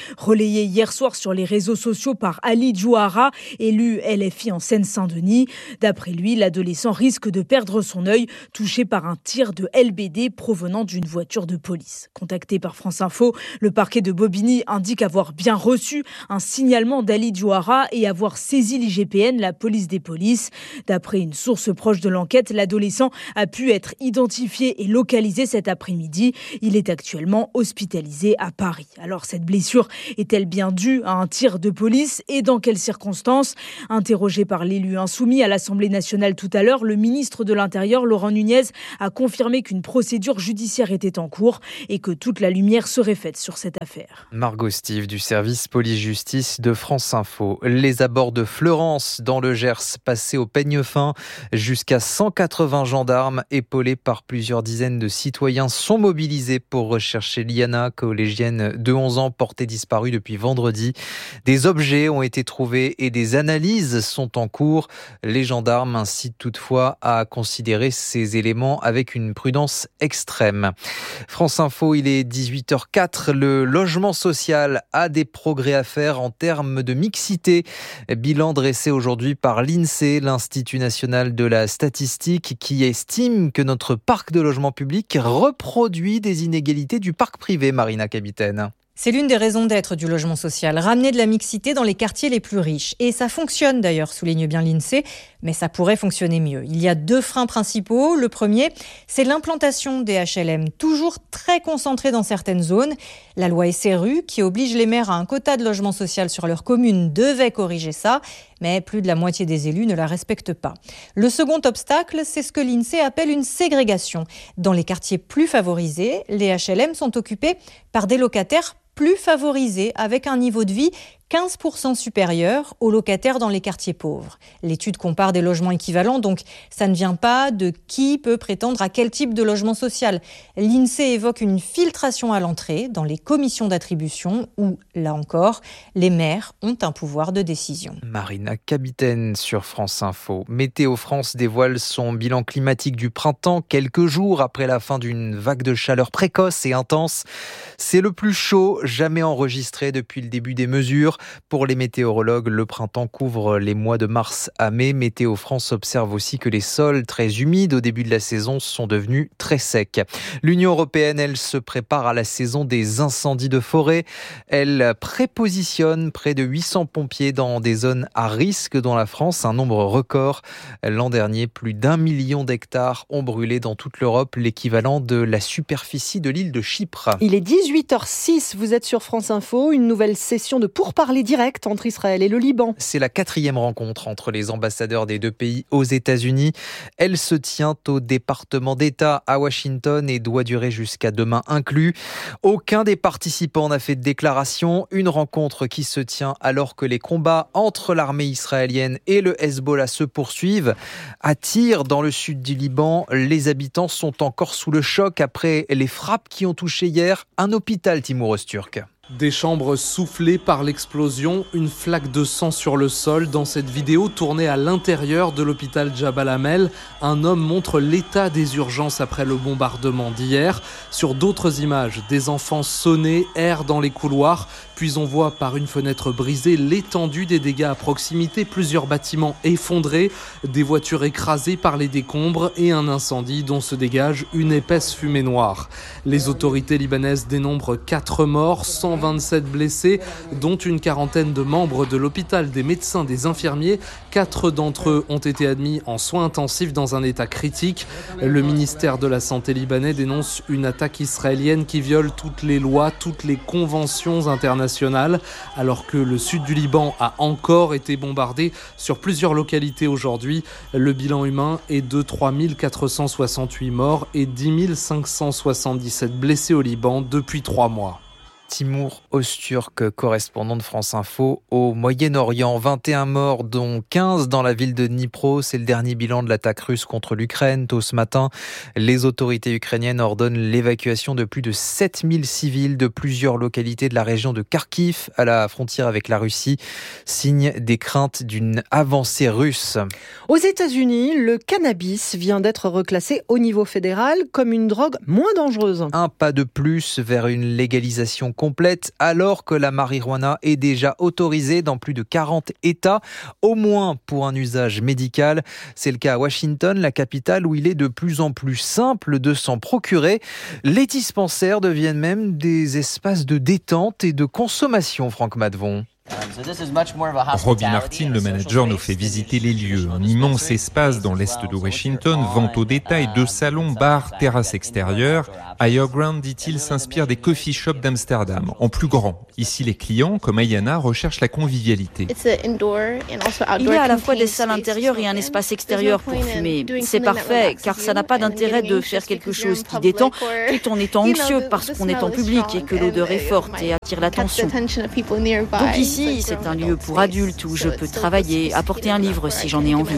relayée hier soir sur les réseaux sociaux par Ali Djouara, élu L F I en Seine-Saint-Denis. D'après lui, l'adolescent risque de perdre son œil, touché par un tir de L B D provenant d'une voiture de police. Contacté par France Info, le parquet de Bobigny indique avoir bien reçu un signalement d'Ali Djouara et avoir saisi l'I G P N, la police des polices. D'après une source proche de l'enquête, l'adolescent a pu être identifié et localisé cet après-midi. Il est actuellement hospitalisé à Paris. Alors cette blessure est-elle bien due à un tir de police et dans quelles circonstances ? Interrogé par l'élu insoumis à l'Assemblée nationale tout à l'heure, le ministre de l'Intérieur, Laurent Nunez, a confirmé qu'une procédure judiciaire était en cours et que toute la lumière serait faite sur cette affaire. Margot Steve du service police-justice de France Info. Les abords de Fleurance dans le Gers passés au peigne fin. Jusqu'à cent quatre-vingts gendarmes épaulés par plusieurs dizaines de citoyens sont mobilisés pour rechercher Liana, collégienne de onze ans portée disparue depuis vendredi. Des objets ont été trouvés et des analyses sont en cours. Les gendarmes incitent toutefois à considérer ces éléments avec une prudence extrême. France Info, il est dix-huit heures quatre. Le logement social a des progrès à faire en termes de mixité. Bilan dressé aujourd'hui par l'INSEE, l'Institut national de la statistique, qui estime que notre parc de logement public reproduit des inégalités du parc privé, Marina Capitaine. C'est l'une des raisons d'être du logement social, ramener de la mixité dans les quartiers les plus riches. Et ça fonctionne d'ailleurs, souligne bien l'INSEE, mais ça pourrait fonctionner mieux. Il y a deux freins principaux. Le premier, c'est l'implantation des H L M, toujours très concentrés dans certaines zones. La loi S R U, qui oblige les maires à un quota de logement social sur leur commune, devait corriger ça, mais plus de la moitié des élus ne la respectent pas. Le second obstacle, c'est ce que l'INSEE appelle une ségrégation. Dans les quartiers plus favorisés, les H L M sont occupés par des locataires plus favorisés, avec un niveau de vie quinze pour cent supérieur aux locataires dans les quartiers pauvres. L'étude compare des logements équivalents, donc ça ne vient pas de qui peut prétendre à quel type de logement social. L'INSEE évoque une filtration à l'entrée dans les commissions d'attribution où, là encore, les maires ont un pouvoir de décision. Marina Capitaine sur France Info. Météo France dévoile son bilan climatique du printemps quelques jours après la fin d'une vague de chaleur précoce et intense. C'est le plus chaud jamais enregistré depuis le début des mesures. Pour les météorologues, le printemps couvre les mois de mars à mai. Météo France observe aussi que les sols très humides au début de la saison sont devenus très secs. L'Union européenne, elle, se prépare à la saison des incendies de forêt. Elle prépositionne près de huit cents pompiers dans des zones à risque dans la France, un nombre record. L'an dernier, plus d'un million d'hectares ont brûlé dans toute l'Europe, l'équivalent de la superficie de l'île de Chypre. Il est dix-huit heures six, vous êtes sur France Info, une nouvelle session de pourparlers direct entre Israël et le Liban. C'est la quatrième rencontre entre les ambassadeurs des deux pays aux États-Unis. Elle se tient au département d'État à Washington et doit durer jusqu'à demain inclus. Aucun des participants n'a fait de déclaration. Une rencontre qui se tient alors que les combats entre l'armée israélienne et le Hezbollah se poursuivent. À Tyr, dans le sud du Liban, les habitants sont encore sous le choc après les frappes qui ont touché hier un hôpital, Timur Öztürk. Des chambres soufflées par l'explosion, une flaque de sang sur le sol. Dans cette vidéo tournée à l'intérieur de l'hôpital Jabal Amel, un homme montre l'état des urgences après le bombardement d'hier. Sur d'autres images, des enfants sonnés errent dans les couloirs. Puis on voit par une fenêtre brisée l'étendue des dégâts à proximité, plusieurs bâtiments effondrés, des voitures écrasées par les décombres et un incendie dont se dégage une épaisse fumée noire. Les autorités libanaises dénombrent quatre morts, cent vingt-sept blessés, dont une quarantaine de membres de l'hôpital, des médecins, des infirmiers. Quatre d'entre eux ont été admis en soins intensifs dans un état critique. Le ministère de la Santé libanais dénonce une attaque israélienne qui viole toutes les lois, toutes les conventions internationales, alors que le sud du Liban a encore été bombardé sur plusieurs localités aujourd'hui. Le bilan humain est de trois mille quatre cent soixante-huit morts et dix mille cinq cent soixante-dix-sept blessés au Liban depuis trois mois. Timur Öztürk, correspondant de France Info au Moyen-Orient. vingt et un morts, dont quinze dans la ville de Dnipro. C'est le dernier bilan de l'attaque russe contre l'Ukraine. Tôt ce matin, les autorités ukrainiennes ordonnent l'évacuation de plus de sept mille civils de plusieurs localités de la région de Kharkiv, à la frontière avec la Russie. Signe des craintes d'une avancée russe. Aux États-Unis, le cannabis vient d'être reclassé au niveau fédéral comme une drogue moins dangereuse. Un pas de plus vers une légalisation complète alors que la marijuana est déjà autorisée dans plus de quarante États, au moins pour un usage médical. C'est le cas à Washington, la capitale où il est de plus en plus simple de s'en procurer. Les dispensaires deviennent même des espaces de détente et de consommation, Franck Madvon. Robbie Martin, le manager, nous fait visiter les lieux. Un immense espace dans l'est de Washington, vente au détail, deux salons, bars, terrasses extérieures. Higher Ground, dit-il, s'inspire des coffee shops d'Amsterdam, en plus grand. Ici, les clients, comme Ayana, recherchent la convivialité. Il y a à la fois des salles intérieures et un espace extérieur pour fumer. C'est parfait, car ça n'a pas d'intérêt de faire quelque chose qui détend tout en étant anxieux parce qu'on est en public et que l'odeur est forte et attire l'attention. Donc ici, c'est un lieu pour adultes où je peux travailler, apporter un livre si j'en ai envie.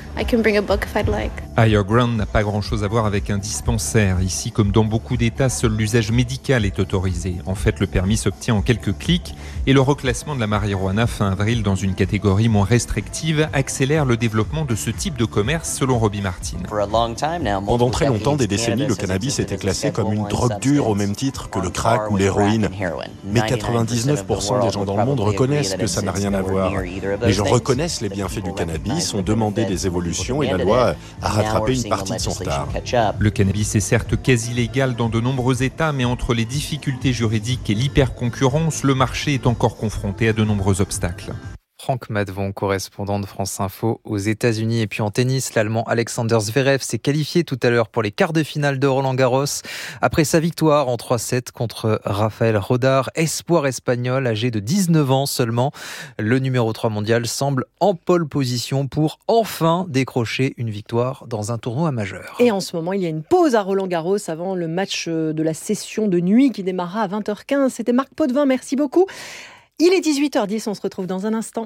Higher Ground n'a pas grand-chose à voir avec un dispensaire. Ici, comme dans beaucoup d'États, seul l'usage médical est autorisé. En fait, le permis s'obtient en quelques clics et le reclassement de la marijuana fin avril dans une catégorie moins restrictive accélère le développement de ce type de commerce, selon Robbie Martin. Pendant très longtemps, des décennies, le cannabis était classé comme une drogue dure au même titre que le crack ou l'héroïne. Mais quatre-vingt-dix-neuf pour cent des gens dans le monde reconnaissent que ça n'a rien à voir. Les gens reconnaissent les bienfaits du cannabis, ont demandé des évolutions et la loi a rattrapé une partie de son retard. Le cannabis est certes quasi légal dans de nombreux États, mais entre les difficultés juridiques et l'hyperconcurrence, le marché est encore confronté à de nombreux obstacles. Franck Madvon, correspondant de France Info aux États-Unis. Et puis en tennis, l'Allemand Alexander Zverev s'est qualifié tout à l'heure pour les quarts de finale de Roland-Garros. Après sa victoire en trois sept contre Rafael Rodar, espoir espagnol âgé de dix-neuf ans seulement. Le numéro trois mondial semble en pole position pour enfin décrocher une victoire dans un tournoi majeur. Et en ce moment, il y a une pause à Roland-Garros avant le match de la session de nuit qui démarrera à vingt heures quinze. C'était Marc Potvin, merci beaucoup. Il est dix-huit heures dix, on se retrouve dans un instant.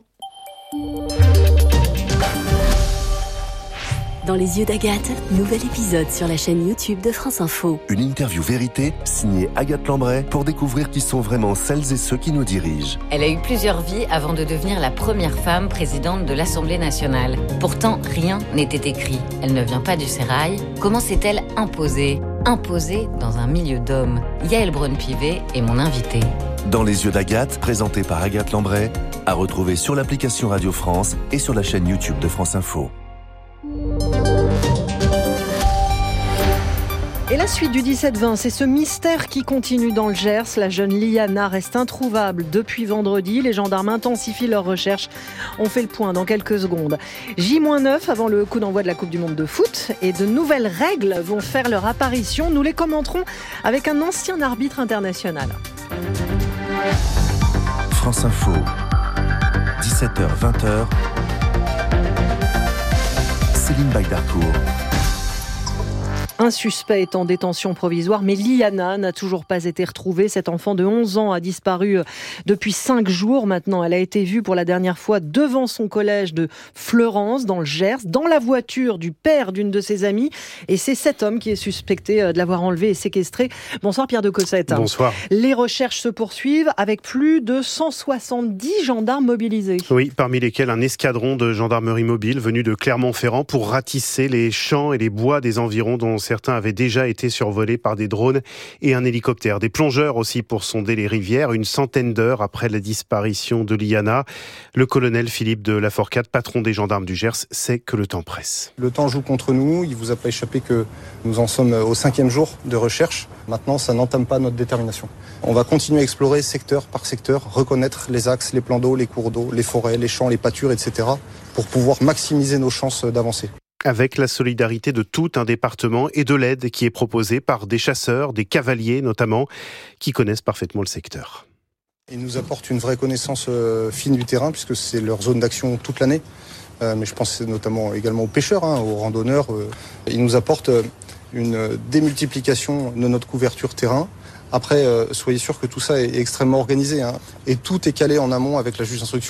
Dans les yeux d'Agathe, nouvel épisode sur la chaîne YouTube de France Info. Une interview vérité signée Agathe Lambray pour découvrir qui sont vraiment celles et ceux qui nous dirigent. Elle a eu plusieurs vies avant de devenir la première femme présidente de l'Assemblée nationale. Pourtant, rien n'était écrit. Elle ne vient pas du sérail. Comment s'est-elle imposée ? Imposée dans un milieu d'hommes. Yael Braun-Pivet est mon invitée. Dans les yeux d'Agathe, présenté par Agathe Lambray, à retrouver sur l'application Radio France et sur la chaîne YouTube de France Info. Et la suite du dix-sept vingt, c'est ce mystère qui continue dans le Gers. La jeune Liana reste introuvable depuis vendredi. Les gendarmes intensifient leurs recherches. On fait le point dans quelques secondes. J neuf avant le coup d'envoi de la Coupe du Monde de foot. Et de nouvelles règles vont faire leur apparition. Nous les commenterons avec un ancien arbitre international. France Info, dix-sept heures vingt. Céline Baydarcourt. Un suspect est en détention provisoire, mais Liana n'a toujours pas été retrouvée. Cet enfant de onze ans a disparu depuis cinq jours. Maintenant, elle a été vue pour la dernière fois devant son collège de Fleurance, dans le Gers, dans la voiture du père d'une de ses amies. Et c'est cet homme qui est suspecté de l'avoir enlevée et séquestrée. Bonsoir Pierre de Cossette. Bonsoir. Les recherches se poursuivent avec plus de cent soixante-dix gendarmes mobilisés. Oui, parmi lesquels un escadron de gendarmerie mobile venu de Clermont-Ferrand pour ratisser les champs et les bois des environs dont certains avaient déjà été survolés par des drones et un hélicoptère. Des plongeurs aussi pour sonder les rivières, une centaine d'heures après la disparition de Liana. Le colonel Philippe de Laforcade, patron des gendarmes du Gers, sait que le temps presse. Le temps joue contre nous, il vous a pas échappé que nous en sommes au cinquième jour de recherche. Maintenant, ça n'entame pas notre détermination. On va continuer à explorer secteur par secteur, reconnaître les axes, les plans d'eau, les cours d'eau, les forêts, les champs, les pâtures, et cetera pour pouvoir maximiser nos chances d'avancer. Avec la solidarité de tout un département et de l'aide qui est proposée par des chasseurs, des cavaliers notamment, qui connaissent parfaitement le secteur. Ils nous apportent une vraie connaissance fine du terrain puisque c'est leur zone d'action toute l'année. Euh, mais je pense notamment également aux pêcheurs, hein, aux randonneurs. Euh, ils nous apportent une démultiplication de notre couverture terrain. Après, euh, soyez sûr que tout ça est extrêmement organisé, hein, et tout est calé en amont avec la juge d'instruction.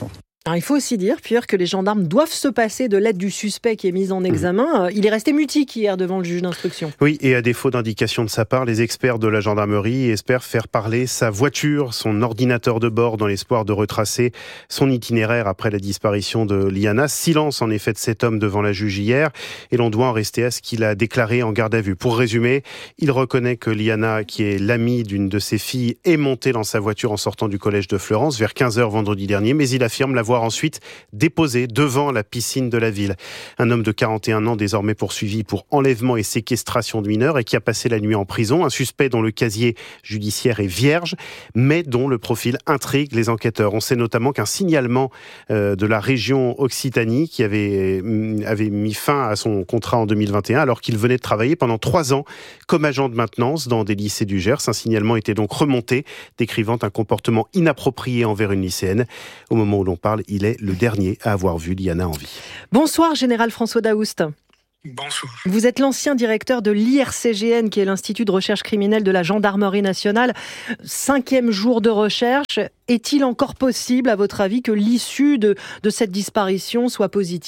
Alors, il faut aussi dire, Pierre, que les gendarmes doivent se passer de l'aide du suspect qui est mis en examen. Il est resté mutique hier devant le juge d'instruction. Oui, et à défaut d'indication de sa part, les experts de la gendarmerie espèrent faire parler sa voiture, son ordinateur de bord, dans l'espoir de retracer son itinéraire après la disparition de Liana. Silence en effet de cet homme devant la juge hier, et l'on doit en rester à ce qu'il a déclaré en garde à vue. Pour résumer, il reconnaît que Liana, qui est l'amie d'une de ses filles, est montée dans sa voiture en sortant du collège de Fleurance vers quinze heures vendredi dernier, mais il affirme l'avoir ensuite déposé devant la piscine de la ville. Un homme de quarante et un ans désormais poursuivi pour enlèvement et séquestration de mineurs et qui a passé la nuit en prison. Un suspect dont le casier judiciaire est vierge, mais dont le profil intrigue les enquêteurs. On sait notamment qu'un signalement euh, de la région Occitanie qui avait, avait mis fin à son contrat en deux mille vingt et un alors qu'il venait de travailler pendant trois ans comme agent de maintenance dans des lycées du Gers. Un signalement était donc remonté, décrivant un comportement inapproprié envers une lycéenne. Au moment où l'on parle, il est le dernier à avoir vu Liana en vie. Bonsoir, Général François Daoust. Bonsoir. Vous êtes l'ancien directeur de l'I R C G N, qui est l'Institut de recherche criminelle de la Gendarmerie nationale. Cinquième jour de recherche. Est-il encore possible, à votre avis, que l'issue de, de cette disparition soit positive ?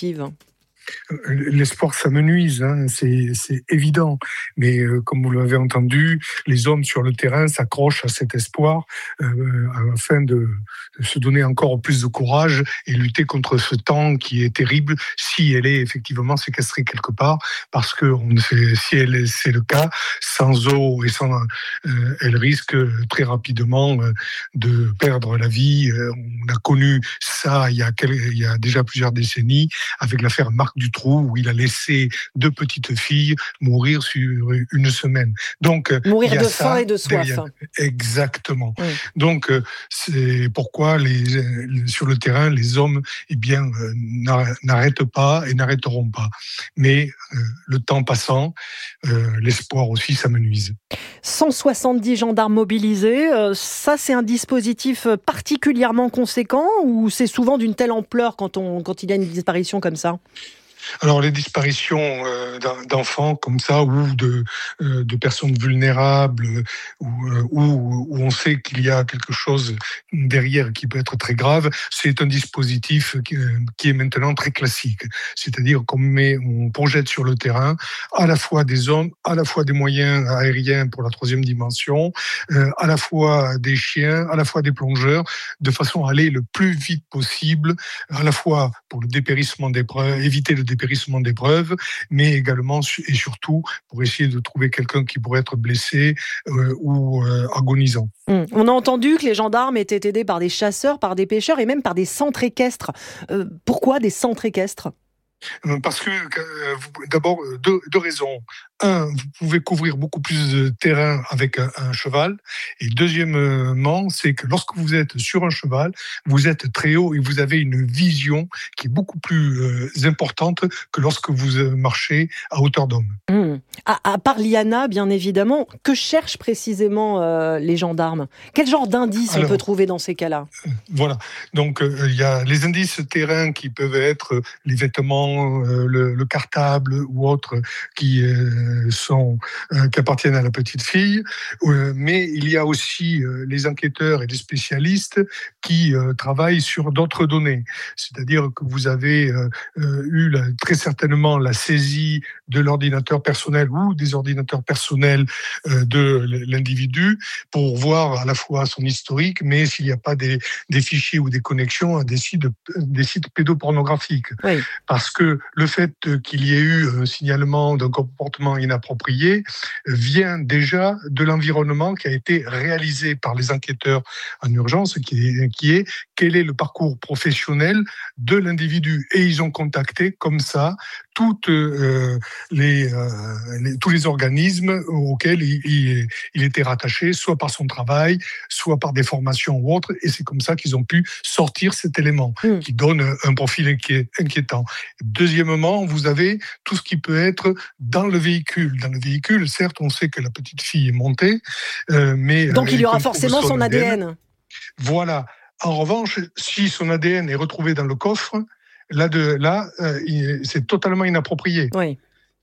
L'espoir s'amenuise, hein, c'est, c'est évident. Mais euh, comme vous l'avez entendu, les hommes sur le terrain s'accrochent à cet espoir euh, afin de, de se donner encore plus de courage et lutter contre ce temps qui est terrible si elle est effectivement séquestrée quelque part. Parce que on ne sait, si elle est, c'est le cas, sans eau et sans, euh, elle risque très rapidement euh, de perdre la vie. Euh, on a connu ça il y a, quel, il y a déjà plusieurs décennies avec l'affaire Marc Dutroux, où il a laissé deux petites filles mourir sur une semaine. Donc, mourir de faim et de soif. Derrière. Exactement. Oui. Donc, c'est pourquoi les, sur le terrain, les hommes, eh bien, n'arrêtent pas et n'arrêteront pas. Mais euh, le temps passant, euh, l'espoir aussi s'amenuise. cent soixante-dix gendarmes mobilisés, euh, ça c'est un dispositif particulièrement conséquent ou c'est souvent d'une telle ampleur quand, on, quand il y a une disparition comme ça ? Alors les disparitions euh, d'enfants comme ça ou de, euh, de personnes vulnérables ou euh, où, où on sait qu'il y a quelque chose derrière qui peut être très grave, c'est un dispositif qui, qui est maintenant très classique. C'est-à-dire qu'on met, on projette sur le terrain à la fois des hommes, à la fois des moyens aériens pour la troisième dimension, euh, à la fois des chiens, à la fois des plongeurs, de façon à aller le plus vite possible, à la fois pour le dépérissement des preuves, éviter le dépérissement des preuves, mais également et surtout pour essayer de trouver quelqu'un qui pourrait être blessé euh, ou euh, agonisant. Mmh. On a entendu que les gendarmes étaient aidés par des chasseurs, par des pêcheurs et même par des centres équestres. Euh, pourquoi des centres équestres ? Parce que, euh, d'abord, deux, deux raisons. Un, vous pouvez couvrir beaucoup plus de terrain avec un, un cheval. Et deuxièmement, c'est que lorsque vous êtes sur un cheval, vous êtes très haut et vous avez une vision qui est beaucoup plus euh, importante que lorsque vous marchez à hauteur d'homme. Mmh. À, à part Liana, bien évidemment, que cherchent précisément euh, les gendarmes ? Quel genre d'indices Alors, on peut trouver dans ces cas-là ? euh, Voilà. Donc, il euh, y a les indices terrain qui peuvent être les vêtements, euh, le, le cartable ou autres qui euh, sont euh, qui appartiennent à la petite fille. Euh, mais il y a aussi euh, les enquêteurs et les spécialistes qui euh, travaillent sur d'autres données. C'est-à-dire que vous avez euh, euh, eu la, très certainement la saisie de l'ordinateur personnel ou des ordinateurs personnels euh, de l'individu pour voir à la fois son historique, mais s'il n'y a pas des, des fichiers ou des connexions à des sites, des sites pédopornographiques. Oui. Parce que le fait qu'il y ait eu un signalement d'un comportement inapproprié vient déjà de l'environnement qui a été réalisé par les enquêteurs en urgence, qui est, qui est quel est le parcours professionnel de l'individu. Et ils ont contacté comme ça toutes, euh, les, euh, les, tous les organismes auxquels il, il, il était rattaché, soit par son travail, soit par des formations ou autres. Et c'est comme ça qu'ils ont pu sortir cet élément mmh. qui donne un profil inquiétant. Deuxièmement, vous avez tout ce qui peut être dans le véhicule. Dans le véhicule, certes, on sait que la petite fille est montée, euh, mais... Donc il y aura forcément son, son A D N. A D N. Voilà. En revanche, si son A D N est retrouvé dans le coffre, là, de, là euh, c'est totalement inapproprié. Oui.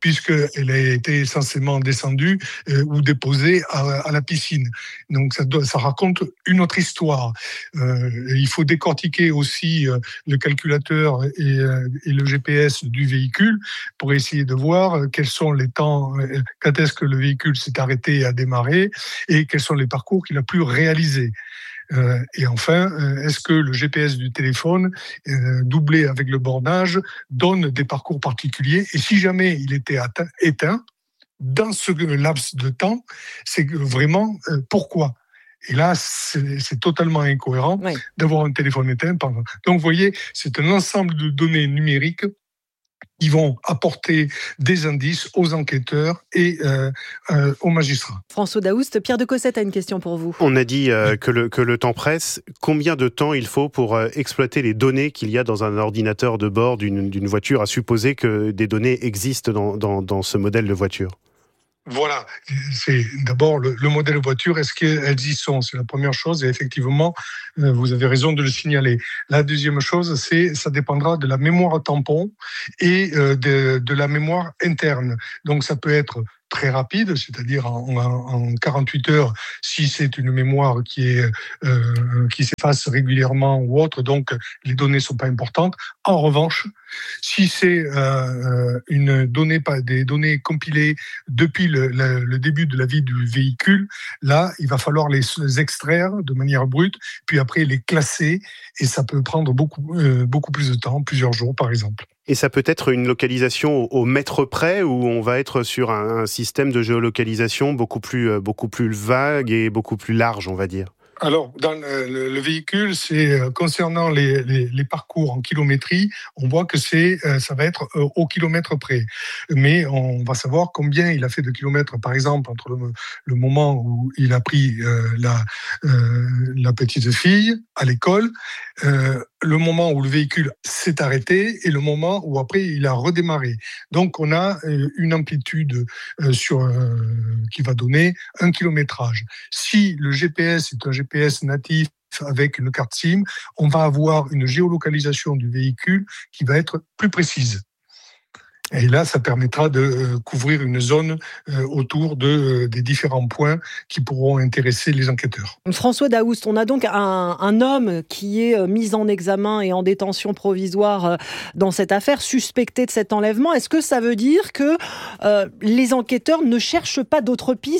puisqu'elle a été essentiellement descendue euh, ou déposée à, à la piscine. Donc ça, doit, ça raconte une autre histoire. Euh, il faut décortiquer aussi euh, le calculateur et, euh, et le G P S du véhicule pour essayer de voir quels sont les temps, euh, quand est-ce que le véhicule s'est arrêté et a démarré, et quels sont les parcours qu'il a pu réaliser. Euh, et enfin, euh, est-ce que le G P S du téléphone, euh, doublé avec le bornage, donne des parcours particuliers? Et si jamais il était atteint, éteint, dans ce laps de temps, c'est vraiment euh, pourquoi? Et là, c'est, c'est totalement incohérent oui. d'avoir un téléphone éteint. Pendant... Donc, vous voyez, c'est un ensemble de données numériques qui vont apporter des indices aux enquêteurs et euh, euh, aux magistrats. François Daoust, Pierre de Cossette a une question pour vous. On a dit euh, que, le, que le temps presse. Combien de temps il faut pour euh, exploiter les données qu'il y a dans un ordinateur de bord d'une, d'une voiture, à supposer que des données existent dans, dans, dans ce modèle de voiture? Voilà, c'est d'abord le, le modèle de voiture, est-ce qu'elles y sont? C'est la première chose, et effectivement, euh, vous avez raison de le signaler. La deuxième chose, c'est ça dépendra de la mémoire tampon et euh, de, de la mémoire interne. Donc ça peut être très rapide, c'est-à-dire en, en, en quarante-huit heures, si c'est une mémoire qui est euh, qui s'efface régulièrement ou autre, donc les données sont pas importantes. En revanche, si c'est euh, une donnée, pas des données compilées depuis le, le, le début de la vie du véhicule, là, il va falloir les extraire de manière brute, puis après les classer, et ça peut prendre beaucoup euh, beaucoup plus de temps, plusieurs jours par exemple. Et ça peut être une localisation au, au mètre près, où on va être sur un, un système de géolocalisation beaucoup plus, beaucoup plus vague et beaucoup plus large, on va dire. Alors, dans le, le, le véhicule, c'est concernant les, les, les parcours en kilométrie, on voit que c'est, ça va être au kilomètre près. Mais on va savoir combien il a fait de kilomètres, par exemple, entre le, le moment où il a pris euh, la, euh, la petite fille à l'école, euh, le moment où le véhicule s'est arrêté et le moment où après il a redémarré. Donc, on a une amplitude euh, sur, euh, qui va donner un kilométrage. Si le G P S est un G P S natif avec une carte SIM, on va avoir une géolocalisation du véhicule qui va être plus précise. Et là, ça permettra de euh, couvrir une zone euh, autour de, euh, des différents points qui pourront intéresser les enquêteurs. François Daoust, on a donc un, un homme qui est mis en examen et en détention provisoire dans cette affaire, suspecté de cet enlèvement. Est-ce que ça veut dire que euh, les enquêteurs ne cherchent pas d'autres pistes ?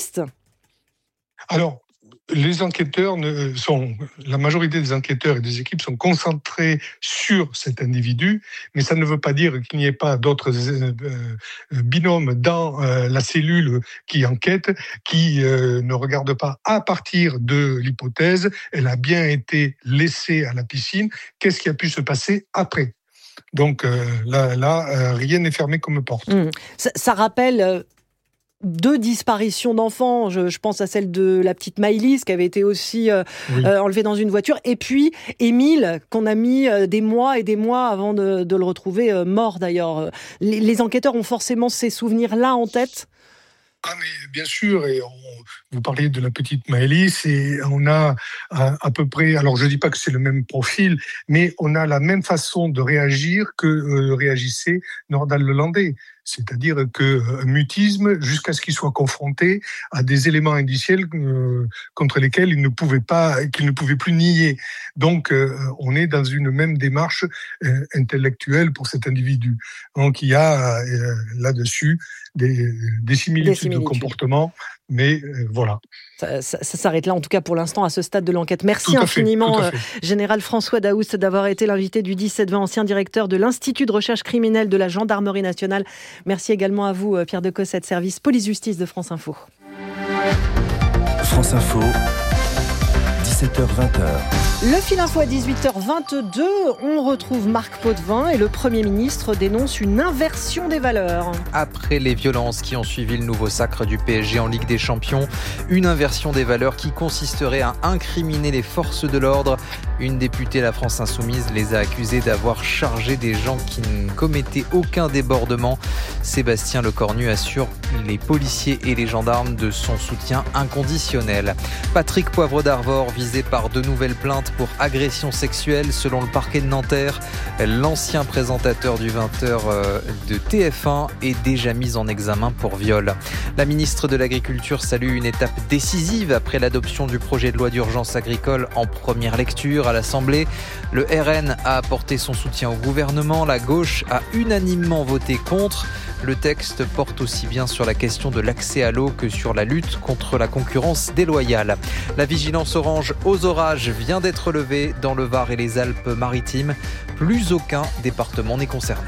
Alors, les enquêteurs ne sont, la majorité des enquêteurs et des équipes sont concentrés sur cet individu, mais ça ne veut pas dire qu'il n'y ait pas d'autres euh, binômes dans euh, la cellule qui enquête, qui euh, ne regardent pas à partir de l'hypothèse, elle a bien été laissée à la piscine, qu'est-ce qui a pu se passer après ? Donc euh, là, là euh, rien n'est fermé comme porte. Mmh. Ça, ça rappelle... Euh... Deux disparitions d'enfants, je, je pense à celle de la petite Maëlys qui avait été aussi euh, oui. euh, enlevée dans une voiture, et puis Émile qu'on a mis euh, des mois et des mois avant de, de le retrouver euh, mort d'ailleurs. Les, les enquêteurs ont forcément ces souvenirs-là en tête. Ah mais bien sûr, et on, vous parliez de la petite Maëlys, et on a à, à peu près, alors je ne dis pas que c'est le même profil, mais on a la même façon de réagir que euh, réagissait Nordal Lelandais. C'est-à-dire que euh, mutisme jusqu'à ce qu'il soit confronté à des éléments indiciels euh, contre lesquels il ne pouvait pas, qu'il ne pouvait plus nier. Donc, euh, on est dans une même démarche euh, intellectuelle pour cet individu. Donc, il y a euh, là-dessus des, des, similitudes des similitudes de comportement. Mais euh, voilà. Ça, ça, ça s'arrête là, en tout cas pour l'instant, à ce stade de l'enquête. Merci infiniment, fait, euh, Général François Daoust, d'avoir été l'invité du dix-sept vingt, ancien directeur de l'Institut de recherche criminelle de la Gendarmerie nationale. Merci également à vous, Pierre de Cossette, service police-justice de France Info. France Info, dix-sept heures vingt. Le fil info à dix-huit heures vingt-deux, on retrouve Marc Potvin et le Premier ministre dénonce une inversion des valeurs. Après les violences qui ont suivi le nouveau sacre du P S G en Ligue des Champions, une inversion des valeurs qui consisterait à incriminer les forces de l'ordre. Une députée, la France Insoumise, les a accusés d'avoir chargé des gens qui ne commettaient aucun débordement. Sébastien Lecornu assure les policiers et les gendarmes de son soutien inconditionnel. Patrick Poivre d'Arvor, visé par de nouvelles plaintes pour agression sexuelle selon le parquet de Nanterre. L'ancien présentateur du vingt heures de T F un est déjà mis en examen pour viol. La ministre de l'Agriculture salue une étape décisive après l'adoption du projet de loi d'urgence agricole en première lecture à l'Assemblée. Le R N a apporté son soutien au gouvernement. La gauche a unanimement voté contre. Le texte porte aussi bien sur la question de l'accès à l'eau que sur la lutte contre la concurrence déloyale. La vigilance orange aux orages vient d'être levée dans le Var et les Alpes-Maritimes. Plus aucun département n'est concerné.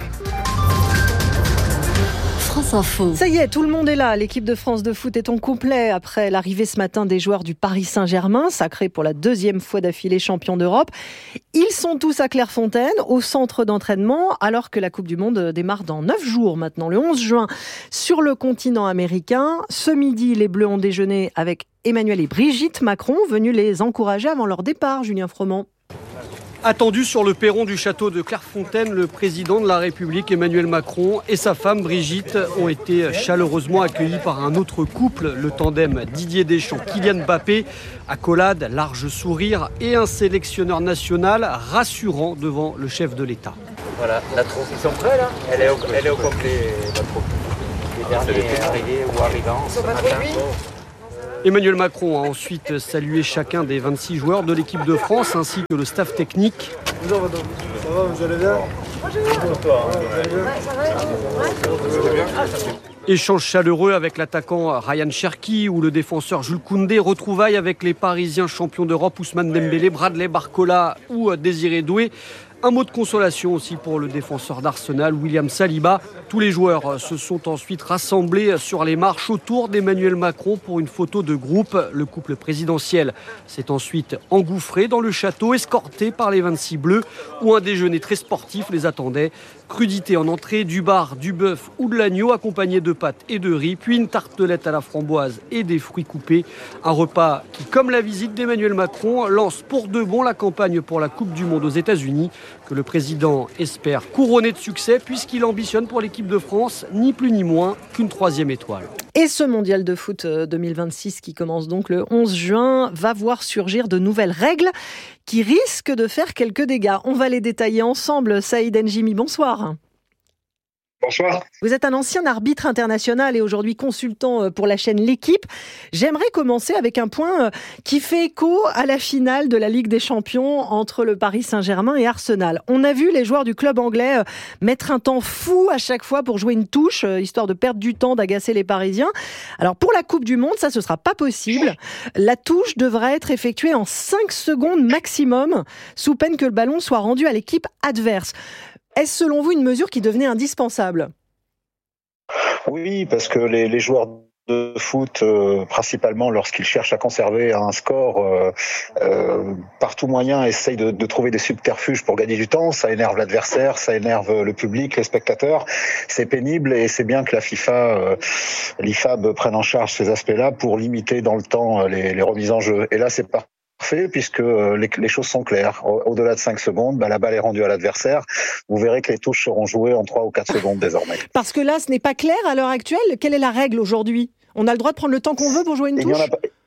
France Info. Ça y est, tout le monde est là. L'équipe de France de foot est en complet après l'arrivée ce matin des joueurs du Paris Saint-Germain, sacré pour la deuxième fois d'affilée champion d'Europe. Ils sont tous à Clairefontaine, au centre d'entraînement, alors que la Coupe du Monde démarre dans neuf jours maintenant, le onze juin, sur le continent américain. Ce midi, les Bleus ont déjeuné avec Emmanuel et Brigitte Macron, venus les encourager avant leur départ, Julien Froment. Attendu sur le perron du château de Clairefontaine, le président de la République Emmanuel Macron et sa femme Brigitte ont été chaleureusement accueillis par un autre couple, le tandem Didier Deschamps-Kylian Mbappé. Accolade, large sourire et un sélectionneur national rassurant devant le chef de l'État. Voilà, la troupe, ils sont prêts là ? Elle est au, elle est au complet, la troupe. Les derniers arrivés ou arrivants ce matin. Emmanuel Macron a ensuite salué chacun des vingt-six joueurs de l'équipe de France ainsi que le staff technique. Bonjour madame, ça va, vous allez bien ? Bonjour. Toi, hein. Vous allez bien ? Échange chaleureux avec l'attaquant Ryan Cherki ou le défenseur Jules Koundé. Retrouvailles avec les Parisiens champions d'Europe Ousmane Dembélé, Bradley Barcola ou Désiré Doué. Un mot de consolation aussi pour le défenseur d'Arsenal, William Saliba. Tous les joueurs se sont ensuite rassemblés sur les marches autour d'Emmanuel Macron pour une photo de groupe. Le couple présidentiel s'est ensuite engouffré dans le château, escorté par les vingt-six Bleus, où un déjeuner très sportif les attendait. Crudité en entrée, du bar, du bœuf ou de l'agneau, accompagné de pâtes et de riz, puis une tartelette à la framboise et des fruits coupés. Un repas qui, comme la visite d'Emmanuel Macron, lance pour de bon la campagne pour la Coupe du Monde aux États-Unis, que le président espère couronner de succès, puisqu'il ambitionne pour l'équipe de France ni plus ni moins qu'une troisième étoile. Et ce mondial de foot deux mille vingt-six qui commence donc le onze juin va voir surgir de nouvelles règles qui risquent de faire quelques dégâts. On va les détailler ensemble. Saïd Njimi, bonsoir. Bonsoir. Vous êtes un ancien arbitre international et aujourd'hui consultant pour la chaîne L'Équipe. J'aimerais commencer avec un point qui fait écho à la finale de la Ligue des Champions entre le Paris Saint-Germain et Arsenal. On a vu les joueurs du club anglais mettre un temps fou à chaque fois pour jouer une touche, histoire de perdre du temps, d'agacer les Parisiens. Alors pour la Coupe du Monde, ça ce sera pas possible. La touche devra être effectuée en cinq secondes maximum, sous peine que le ballon soit rendu à l'équipe adverse. Est-ce selon vous une mesure qui devenait indispensable ? Oui, parce que les, les joueurs de foot, euh, principalement lorsqu'ils cherchent à conserver un score, euh, euh, par tout moyen essayent de, de trouver des subterfuges pour gagner du temps. Ça énerve l'adversaire, ça énerve le public, les spectateurs. C'est pénible et c'est bien que la FIFA, euh, l'I F A B prenne en charge ces aspects-là pour limiter dans le temps les, les remises en jeu. Et là, c'est pas parfait puisque les, les choses sont claires. Au-delà de cinq secondes, bah, la balle est rendue à l'adversaire. Vous verrez que les touches seront jouées en trois ou quatre secondes désormais. Parce que là, ce n'est pas clair à l'heure actuelle. Quelle est la règle aujourd'hui ? On a le droit de prendre le temps qu'on veut pour jouer une touche ?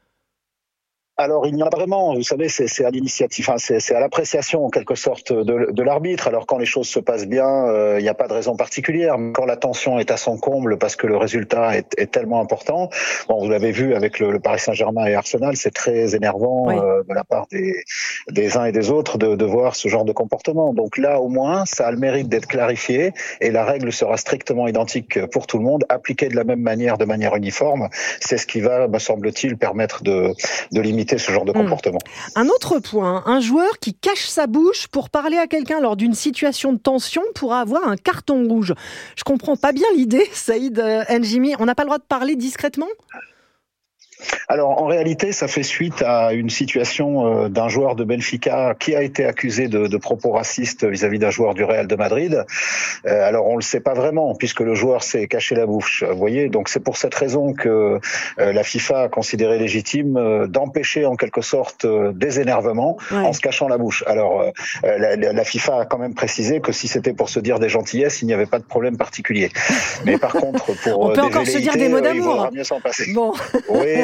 Alors, il n'y en a pas vraiment. Vous savez, c'est, c'est à l'initiative, enfin, c'est, c'est à l'appréciation, en quelque sorte, de, de l'arbitre. Alors, quand les choses se passent bien, euh, il n'y a pas de raison particulière. Mais quand la tension est à son comble parce que le résultat est, est tellement important, bon, vous l'avez vu avec le, le Paris Saint-Germain et Arsenal, c'est très énervant oui. euh, de la part des, des uns et des autres de, de voir ce genre de comportement. Donc là, au moins, ça a le mérite d'être clarifié et la règle sera strictement identique pour tout le monde, appliquée de la même manière, de manière uniforme. C'est ce qui va, me semble-t-il, permettre de, de limiter ce genre de comportement. Mmh. Un autre point, un joueur qui cache sa bouche pour parler à quelqu'un lors d'une situation de tension pourra avoir un carton rouge. Je comprends pas bien l'idée, Saïd Njimi. On n'a pas le droit de parler discrètement ? Alors, en réalité, ça fait suite à une situation euh, d'un joueur de Benfica qui a été accusé de, de propos racistes vis-à-vis d'un joueur du Real de Madrid. Euh, alors, on le sait pas vraiment, puisque le joueur s'est caché la bouche. Vous voyez, donc c'est pour cette raison que euh, la FIFA a considéré légitime euh, d'empêcher en quelque sorte euh, des énervements ouais. en se cachant la bouche. Alors, euh, la, la FIFA a quand même précisé que si c'était pour se dire des gentillesses, il n'y avait pas de problème particulier. Mais par contre, pour on euh, peut des encore se dire des mots d'amour. Euh, il vaudra mieux s'en passer. Bon. Oui.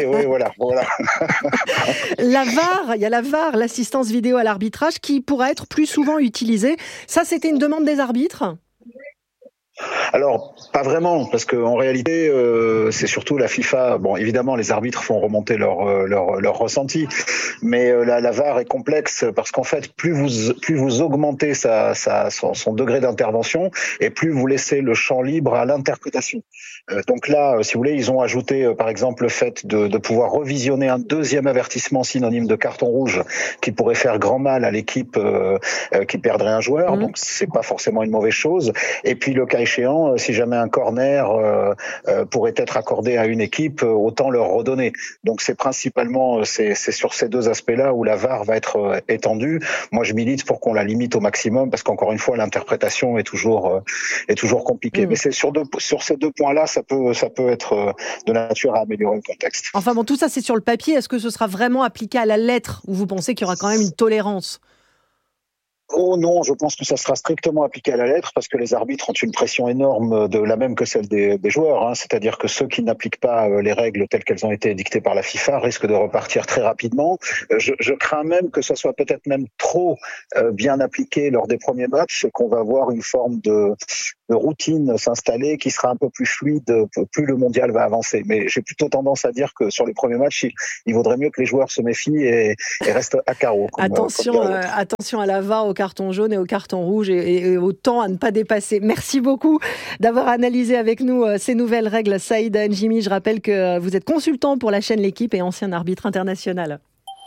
oui, voilà, voilà. La V A R, il y a la V A R, l'assistance vidéo à l'arbitrage, qui pourrait être plus souvent utilisée. Ça, c'était une demande des arbitres ? Alors, pas vraiment, parce qu'en réalité, euh, c'est surtout la FIFA. Bon, évidemment, les arbitres font remonter leur euh, leur, leur ressenti, mais euh, la, la V A R est complexe parce qu'en fait, plus vous plus vous augmentez sa, sa son, son degré d'intervention, et plus vous laissez le champ libre à l'interprétation. Euh, donc là, euh, si vous voulez, ils ont ajouté, euh, par exemple, le fait de, de pouvoir revisionner un deuxième avertissement synonyme de carton rouge qui pourrait faire grand mal à l'équipe euh, euh, qui perdrait un joueur. Mmh. Donc, c'est pas forcément une mauvaise chose. Et puis, le cas échéant, si jamais un corner euh, euh, pourrait être accordé à une équipe, autant leur redonner. Donc c'est principalement c'est, c'est sur ces deux aspects-là où la V A R va être euh, étendue. Moi je milite pour qu'on la limite au maximum parce qu'encore une fois l'interprétation est toujours euh, est toujours compliquée. Mmh. Mais c'est sur deux sur ces deux points-là ça peut ça peut être euh, de nature à améliorer le contexte. Enfin bon, tout ça c'est sur le papier. Est-ce que ce sera vraiment appliqué à la lettre ou vous pensez qu'il y aura quand même une tolérance ? Oh non, je pense que ça sera strictement appliqué à la lettre parce que les arbitres ont une pression énorme, de la même que celle des, des joueurs. Hein. C'est-à-dire que ceux qui n'appliquent pas les règles telles qu'elles ont été dictées par la FIFA risquent de repartir très rapidement. Je, je crains même que ça soit peut-être même trop euh, bien appliqué lors des premiers matchs, qu'on va avoir une forme de, de routine s'installer qui sera un peu plus fluide plus le mondial va avancer. Mais j'ai plutôt tendance à dire que sur les premiers matchs, il, il vaudrait mieux que les joueurs se méfient et, et restent à carreau. Comme, attention, comme euh, attention à la V A R, au carton jaune et au carton rouge et, et au temps à ne pas dépasser. Merci beaucoup d'avoir analysé avec nous euh, ces nouvelles règles. Saïd Njimi, je rappelle que euh, vous êtes consultant pour la chaîne L'Équipe et ancien arbitre international.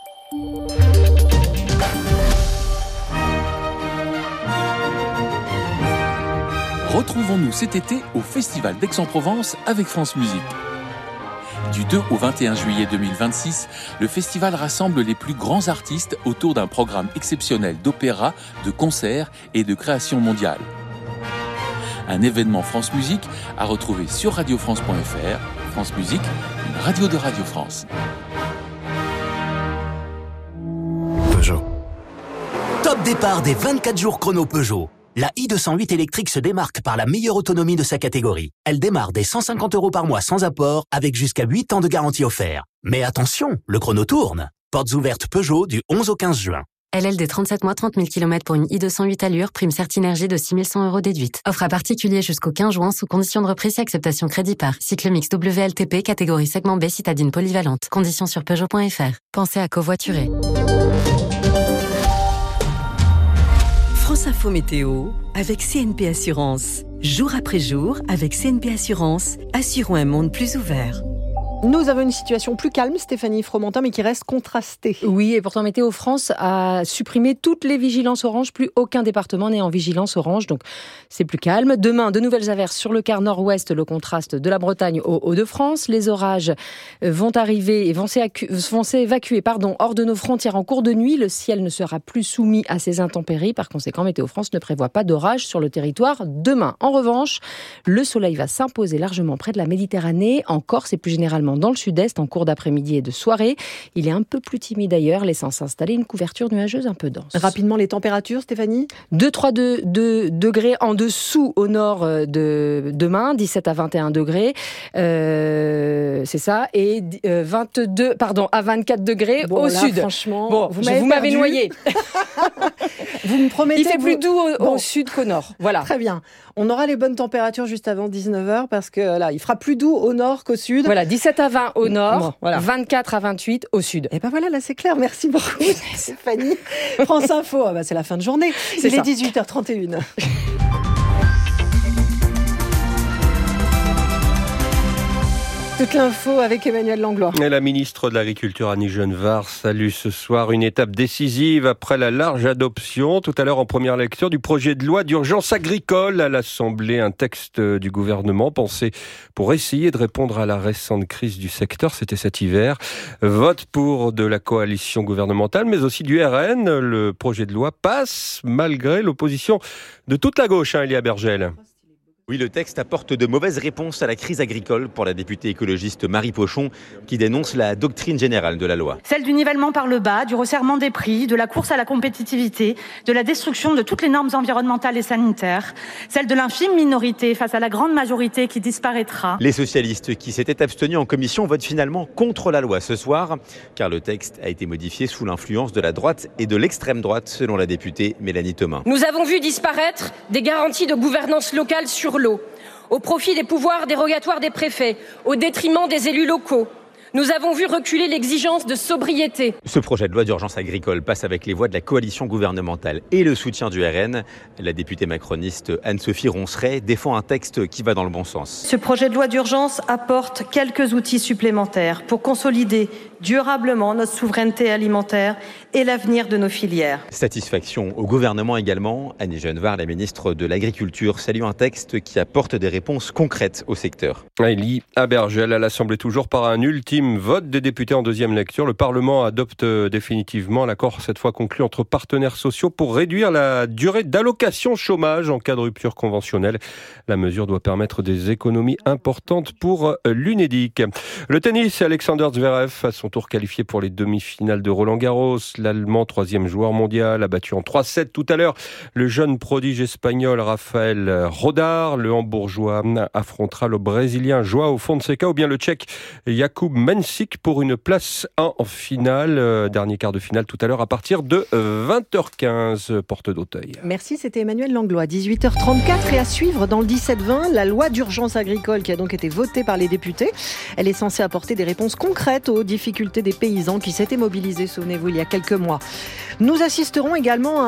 Retrouvons-nous cet été au Festival d'Aix-en-Provence avec France Musique. Du deux au vingt et un juillet deux mille vingt-six, le festival rassemble les plus grands artistes autour d'un programme exceptionnel d'opéra, de concerts et de création mondiale. Un événement France Musique à retrouver sur radio france point f r. France Musique, une radio de Radio France. Peugeot. Top départ des vingt-quatre jours chrono Peugeot. La i deux cent huit électrique se démarque par la meilleure autonomie de sa catégorie. Elle démarre dès cent cinquante euros par mois sans apport, avec jusqu'à huit ans de garantie offert. Mais attention, le chrono tourne. Portes ouvertes Peugeot du onze au quinze juin. L L D trente-sept mois, trente mille kilomètres pour une i deux cent huit allure, prime Certinergie de six mille cent euros déduite. Offre à particulier jusqu'au quinze juin sous condition de reprise et acceptation crédit par. Cycle mix W L T P, catégorie segment B, citadine polyvalente. Conditions sur Peugeot point f r. Pensez à covoiturer. France Info Météo avec C N P Assurance. Jour après jour, avec C N P Assurance, assurons un monde plus ouvert. Nous avons une situation plus calme, Stéphanie Fromentin, mais qui reste contrastée. Oui, et pourtant Météo France a supprimé toutes les vigilances orange. Plus aucun département n'est en vigilance orange, donc c'est plus calme. Demain, de nouvelles averses sur le quart nord-ouest, le contraste de la Bretagne aux Hauts-de-France. Les orages vont arriver et vont s'évacuer pardon, hors de nos frontières en cours de nuit. Le ciel ne sera plus soumis à ces intempéries. Par conséquent, Météo France ne prévoit pas d'orage sur le territoire demain. En revanche, le soleil va s'imposer largement près de la Méditerranée, en Corse et plus généralement dans le sud-est en cours d'après-midi et de soirée. Il est un peu plus timide ailleurs, laissant s'installer une couverture nuageuse un peu dense. Rapidement, les températures, Stéphanie ? deux à trois degrés en dessous au nord de demain, dix-sept à vingt et un degrés, euh, c'est ça, et euh, vingt-deux, pardon, à vingt-quatre degrés bon, au là, sud. Franchement, bon, vous, vous m'avez noyé. Vous me promettez. Il fait vous... plus doux au, bon. au sud qu'au nord. Voilà. Très bien. On aura les bonnes températures juste avant dix-neuf heures parce que là, il fera plus doux au nord qu'au sud. Voilà, dix-sept à vingt au nord, bon, voilà. vingt-quatre à vingt-huit au sud. Et ben voilà, là c'est clair. Merci beaucoup, Stéphanie. France Info, ah bah, c'est la fin de journée. C'est il ça. Est dix-huit heures trente et une. Toute l'info avec Emmanuel Langlois. Et la ministre de l'Agriculture Annie Genevard salue ce soir une étape décisive après la large adoption, tout à l'heure en première lecture, du projet de loi d'urgence agricole à l'Assemblée. Un texte du gouvernement pensé pour essayer de répondre à la récente crise du secteur. C'était cet hiver. Vote pour de la coalition gouvernementale, mais aussi du R N. Le projet de loi passe malgré l'opposition de toute la gauche, hein, Elia Bergel. Oui, le texte apporte de mauvaises réponses à la crise agricole pour la députée écologiste Marie Pochon, qui dénonce la doctrine générale de la loi. Celle du nivellement par le bas, du resserrement des prix, de la course à la compétitivité, de la destruction de toutes les normes environnementales et sanitaires, celle de l'infime minorité face à la grande majorité qui disparaîtra. Les socialistes qui s'étaient abstenus en commission votent finalement contre la loi ce soir, car le texte a été modifié sous l'influence de la droite et de l'extrême droite, selon la députée Mélanie Thomas. Nous avons vu disparaître des garanties de gouvernance locale sur l'eau, au profit des pouvoirs dérogatoires des préfets, au détriment des élus locaux. Nous avons vu reculer l'exigence de sobriété. Ce projet de loi d'urgence agricole passe avec les voix de la coalition gouvernementale et le soutien du R N. La députée macroniste Anne-Sophie Ronceret défend un texte qui va dans le bon sens. Ce projet de loi d'urgence apporte quelques outils supplémentaires pour consolider durablement notre souveraineté alimentaire et l'avenir de nos filières. Satisfaction au gouvernement également. Annie Genevard, la ministre de l'Agriculture, salue un texte qui apporte des réponses concrètes au secteur. Elie Abergel à l'Assemblée, toujours par un ultime vote des députés en deuxième lecture. Le Parlement adopte définitivement l'accord, cette fois conclu entre partenaires sociaux, pour réduire la durée d'allocation chômage en cas de rupture conventionnelle. La mesure doit permettre des économies importantes pour l'Unédic. Le tennis, Alexander Zverev à son tour qualifié pour les demi-finales de Roland-Garros. L'Allemand, troisième joueur mondial, a battu en trois sept tout à l'heure le jeune prodige espagnol Rafael Rodar. Le Hambourgeois affrontera le Brésilien João Fonseca ou bien le Tchèque Jakub Mensik pour une place en finale. Dernier quart de finale tout à l'heure à partir de vingt heures quinze, porte d'Auteuil. Merci, c'était Emmanuel Langlois. dix-huit heures trente-quatre et à suivre dans le dix-sept vingt, la loi d'urgence agricole qui a donc été votée par les députés. Elle est censée apporter des réponses concrètes aux difficultés des paysans qui s'étaient mobilisés, souvenez-vous, il y a quelques mois. Nous assisterons également à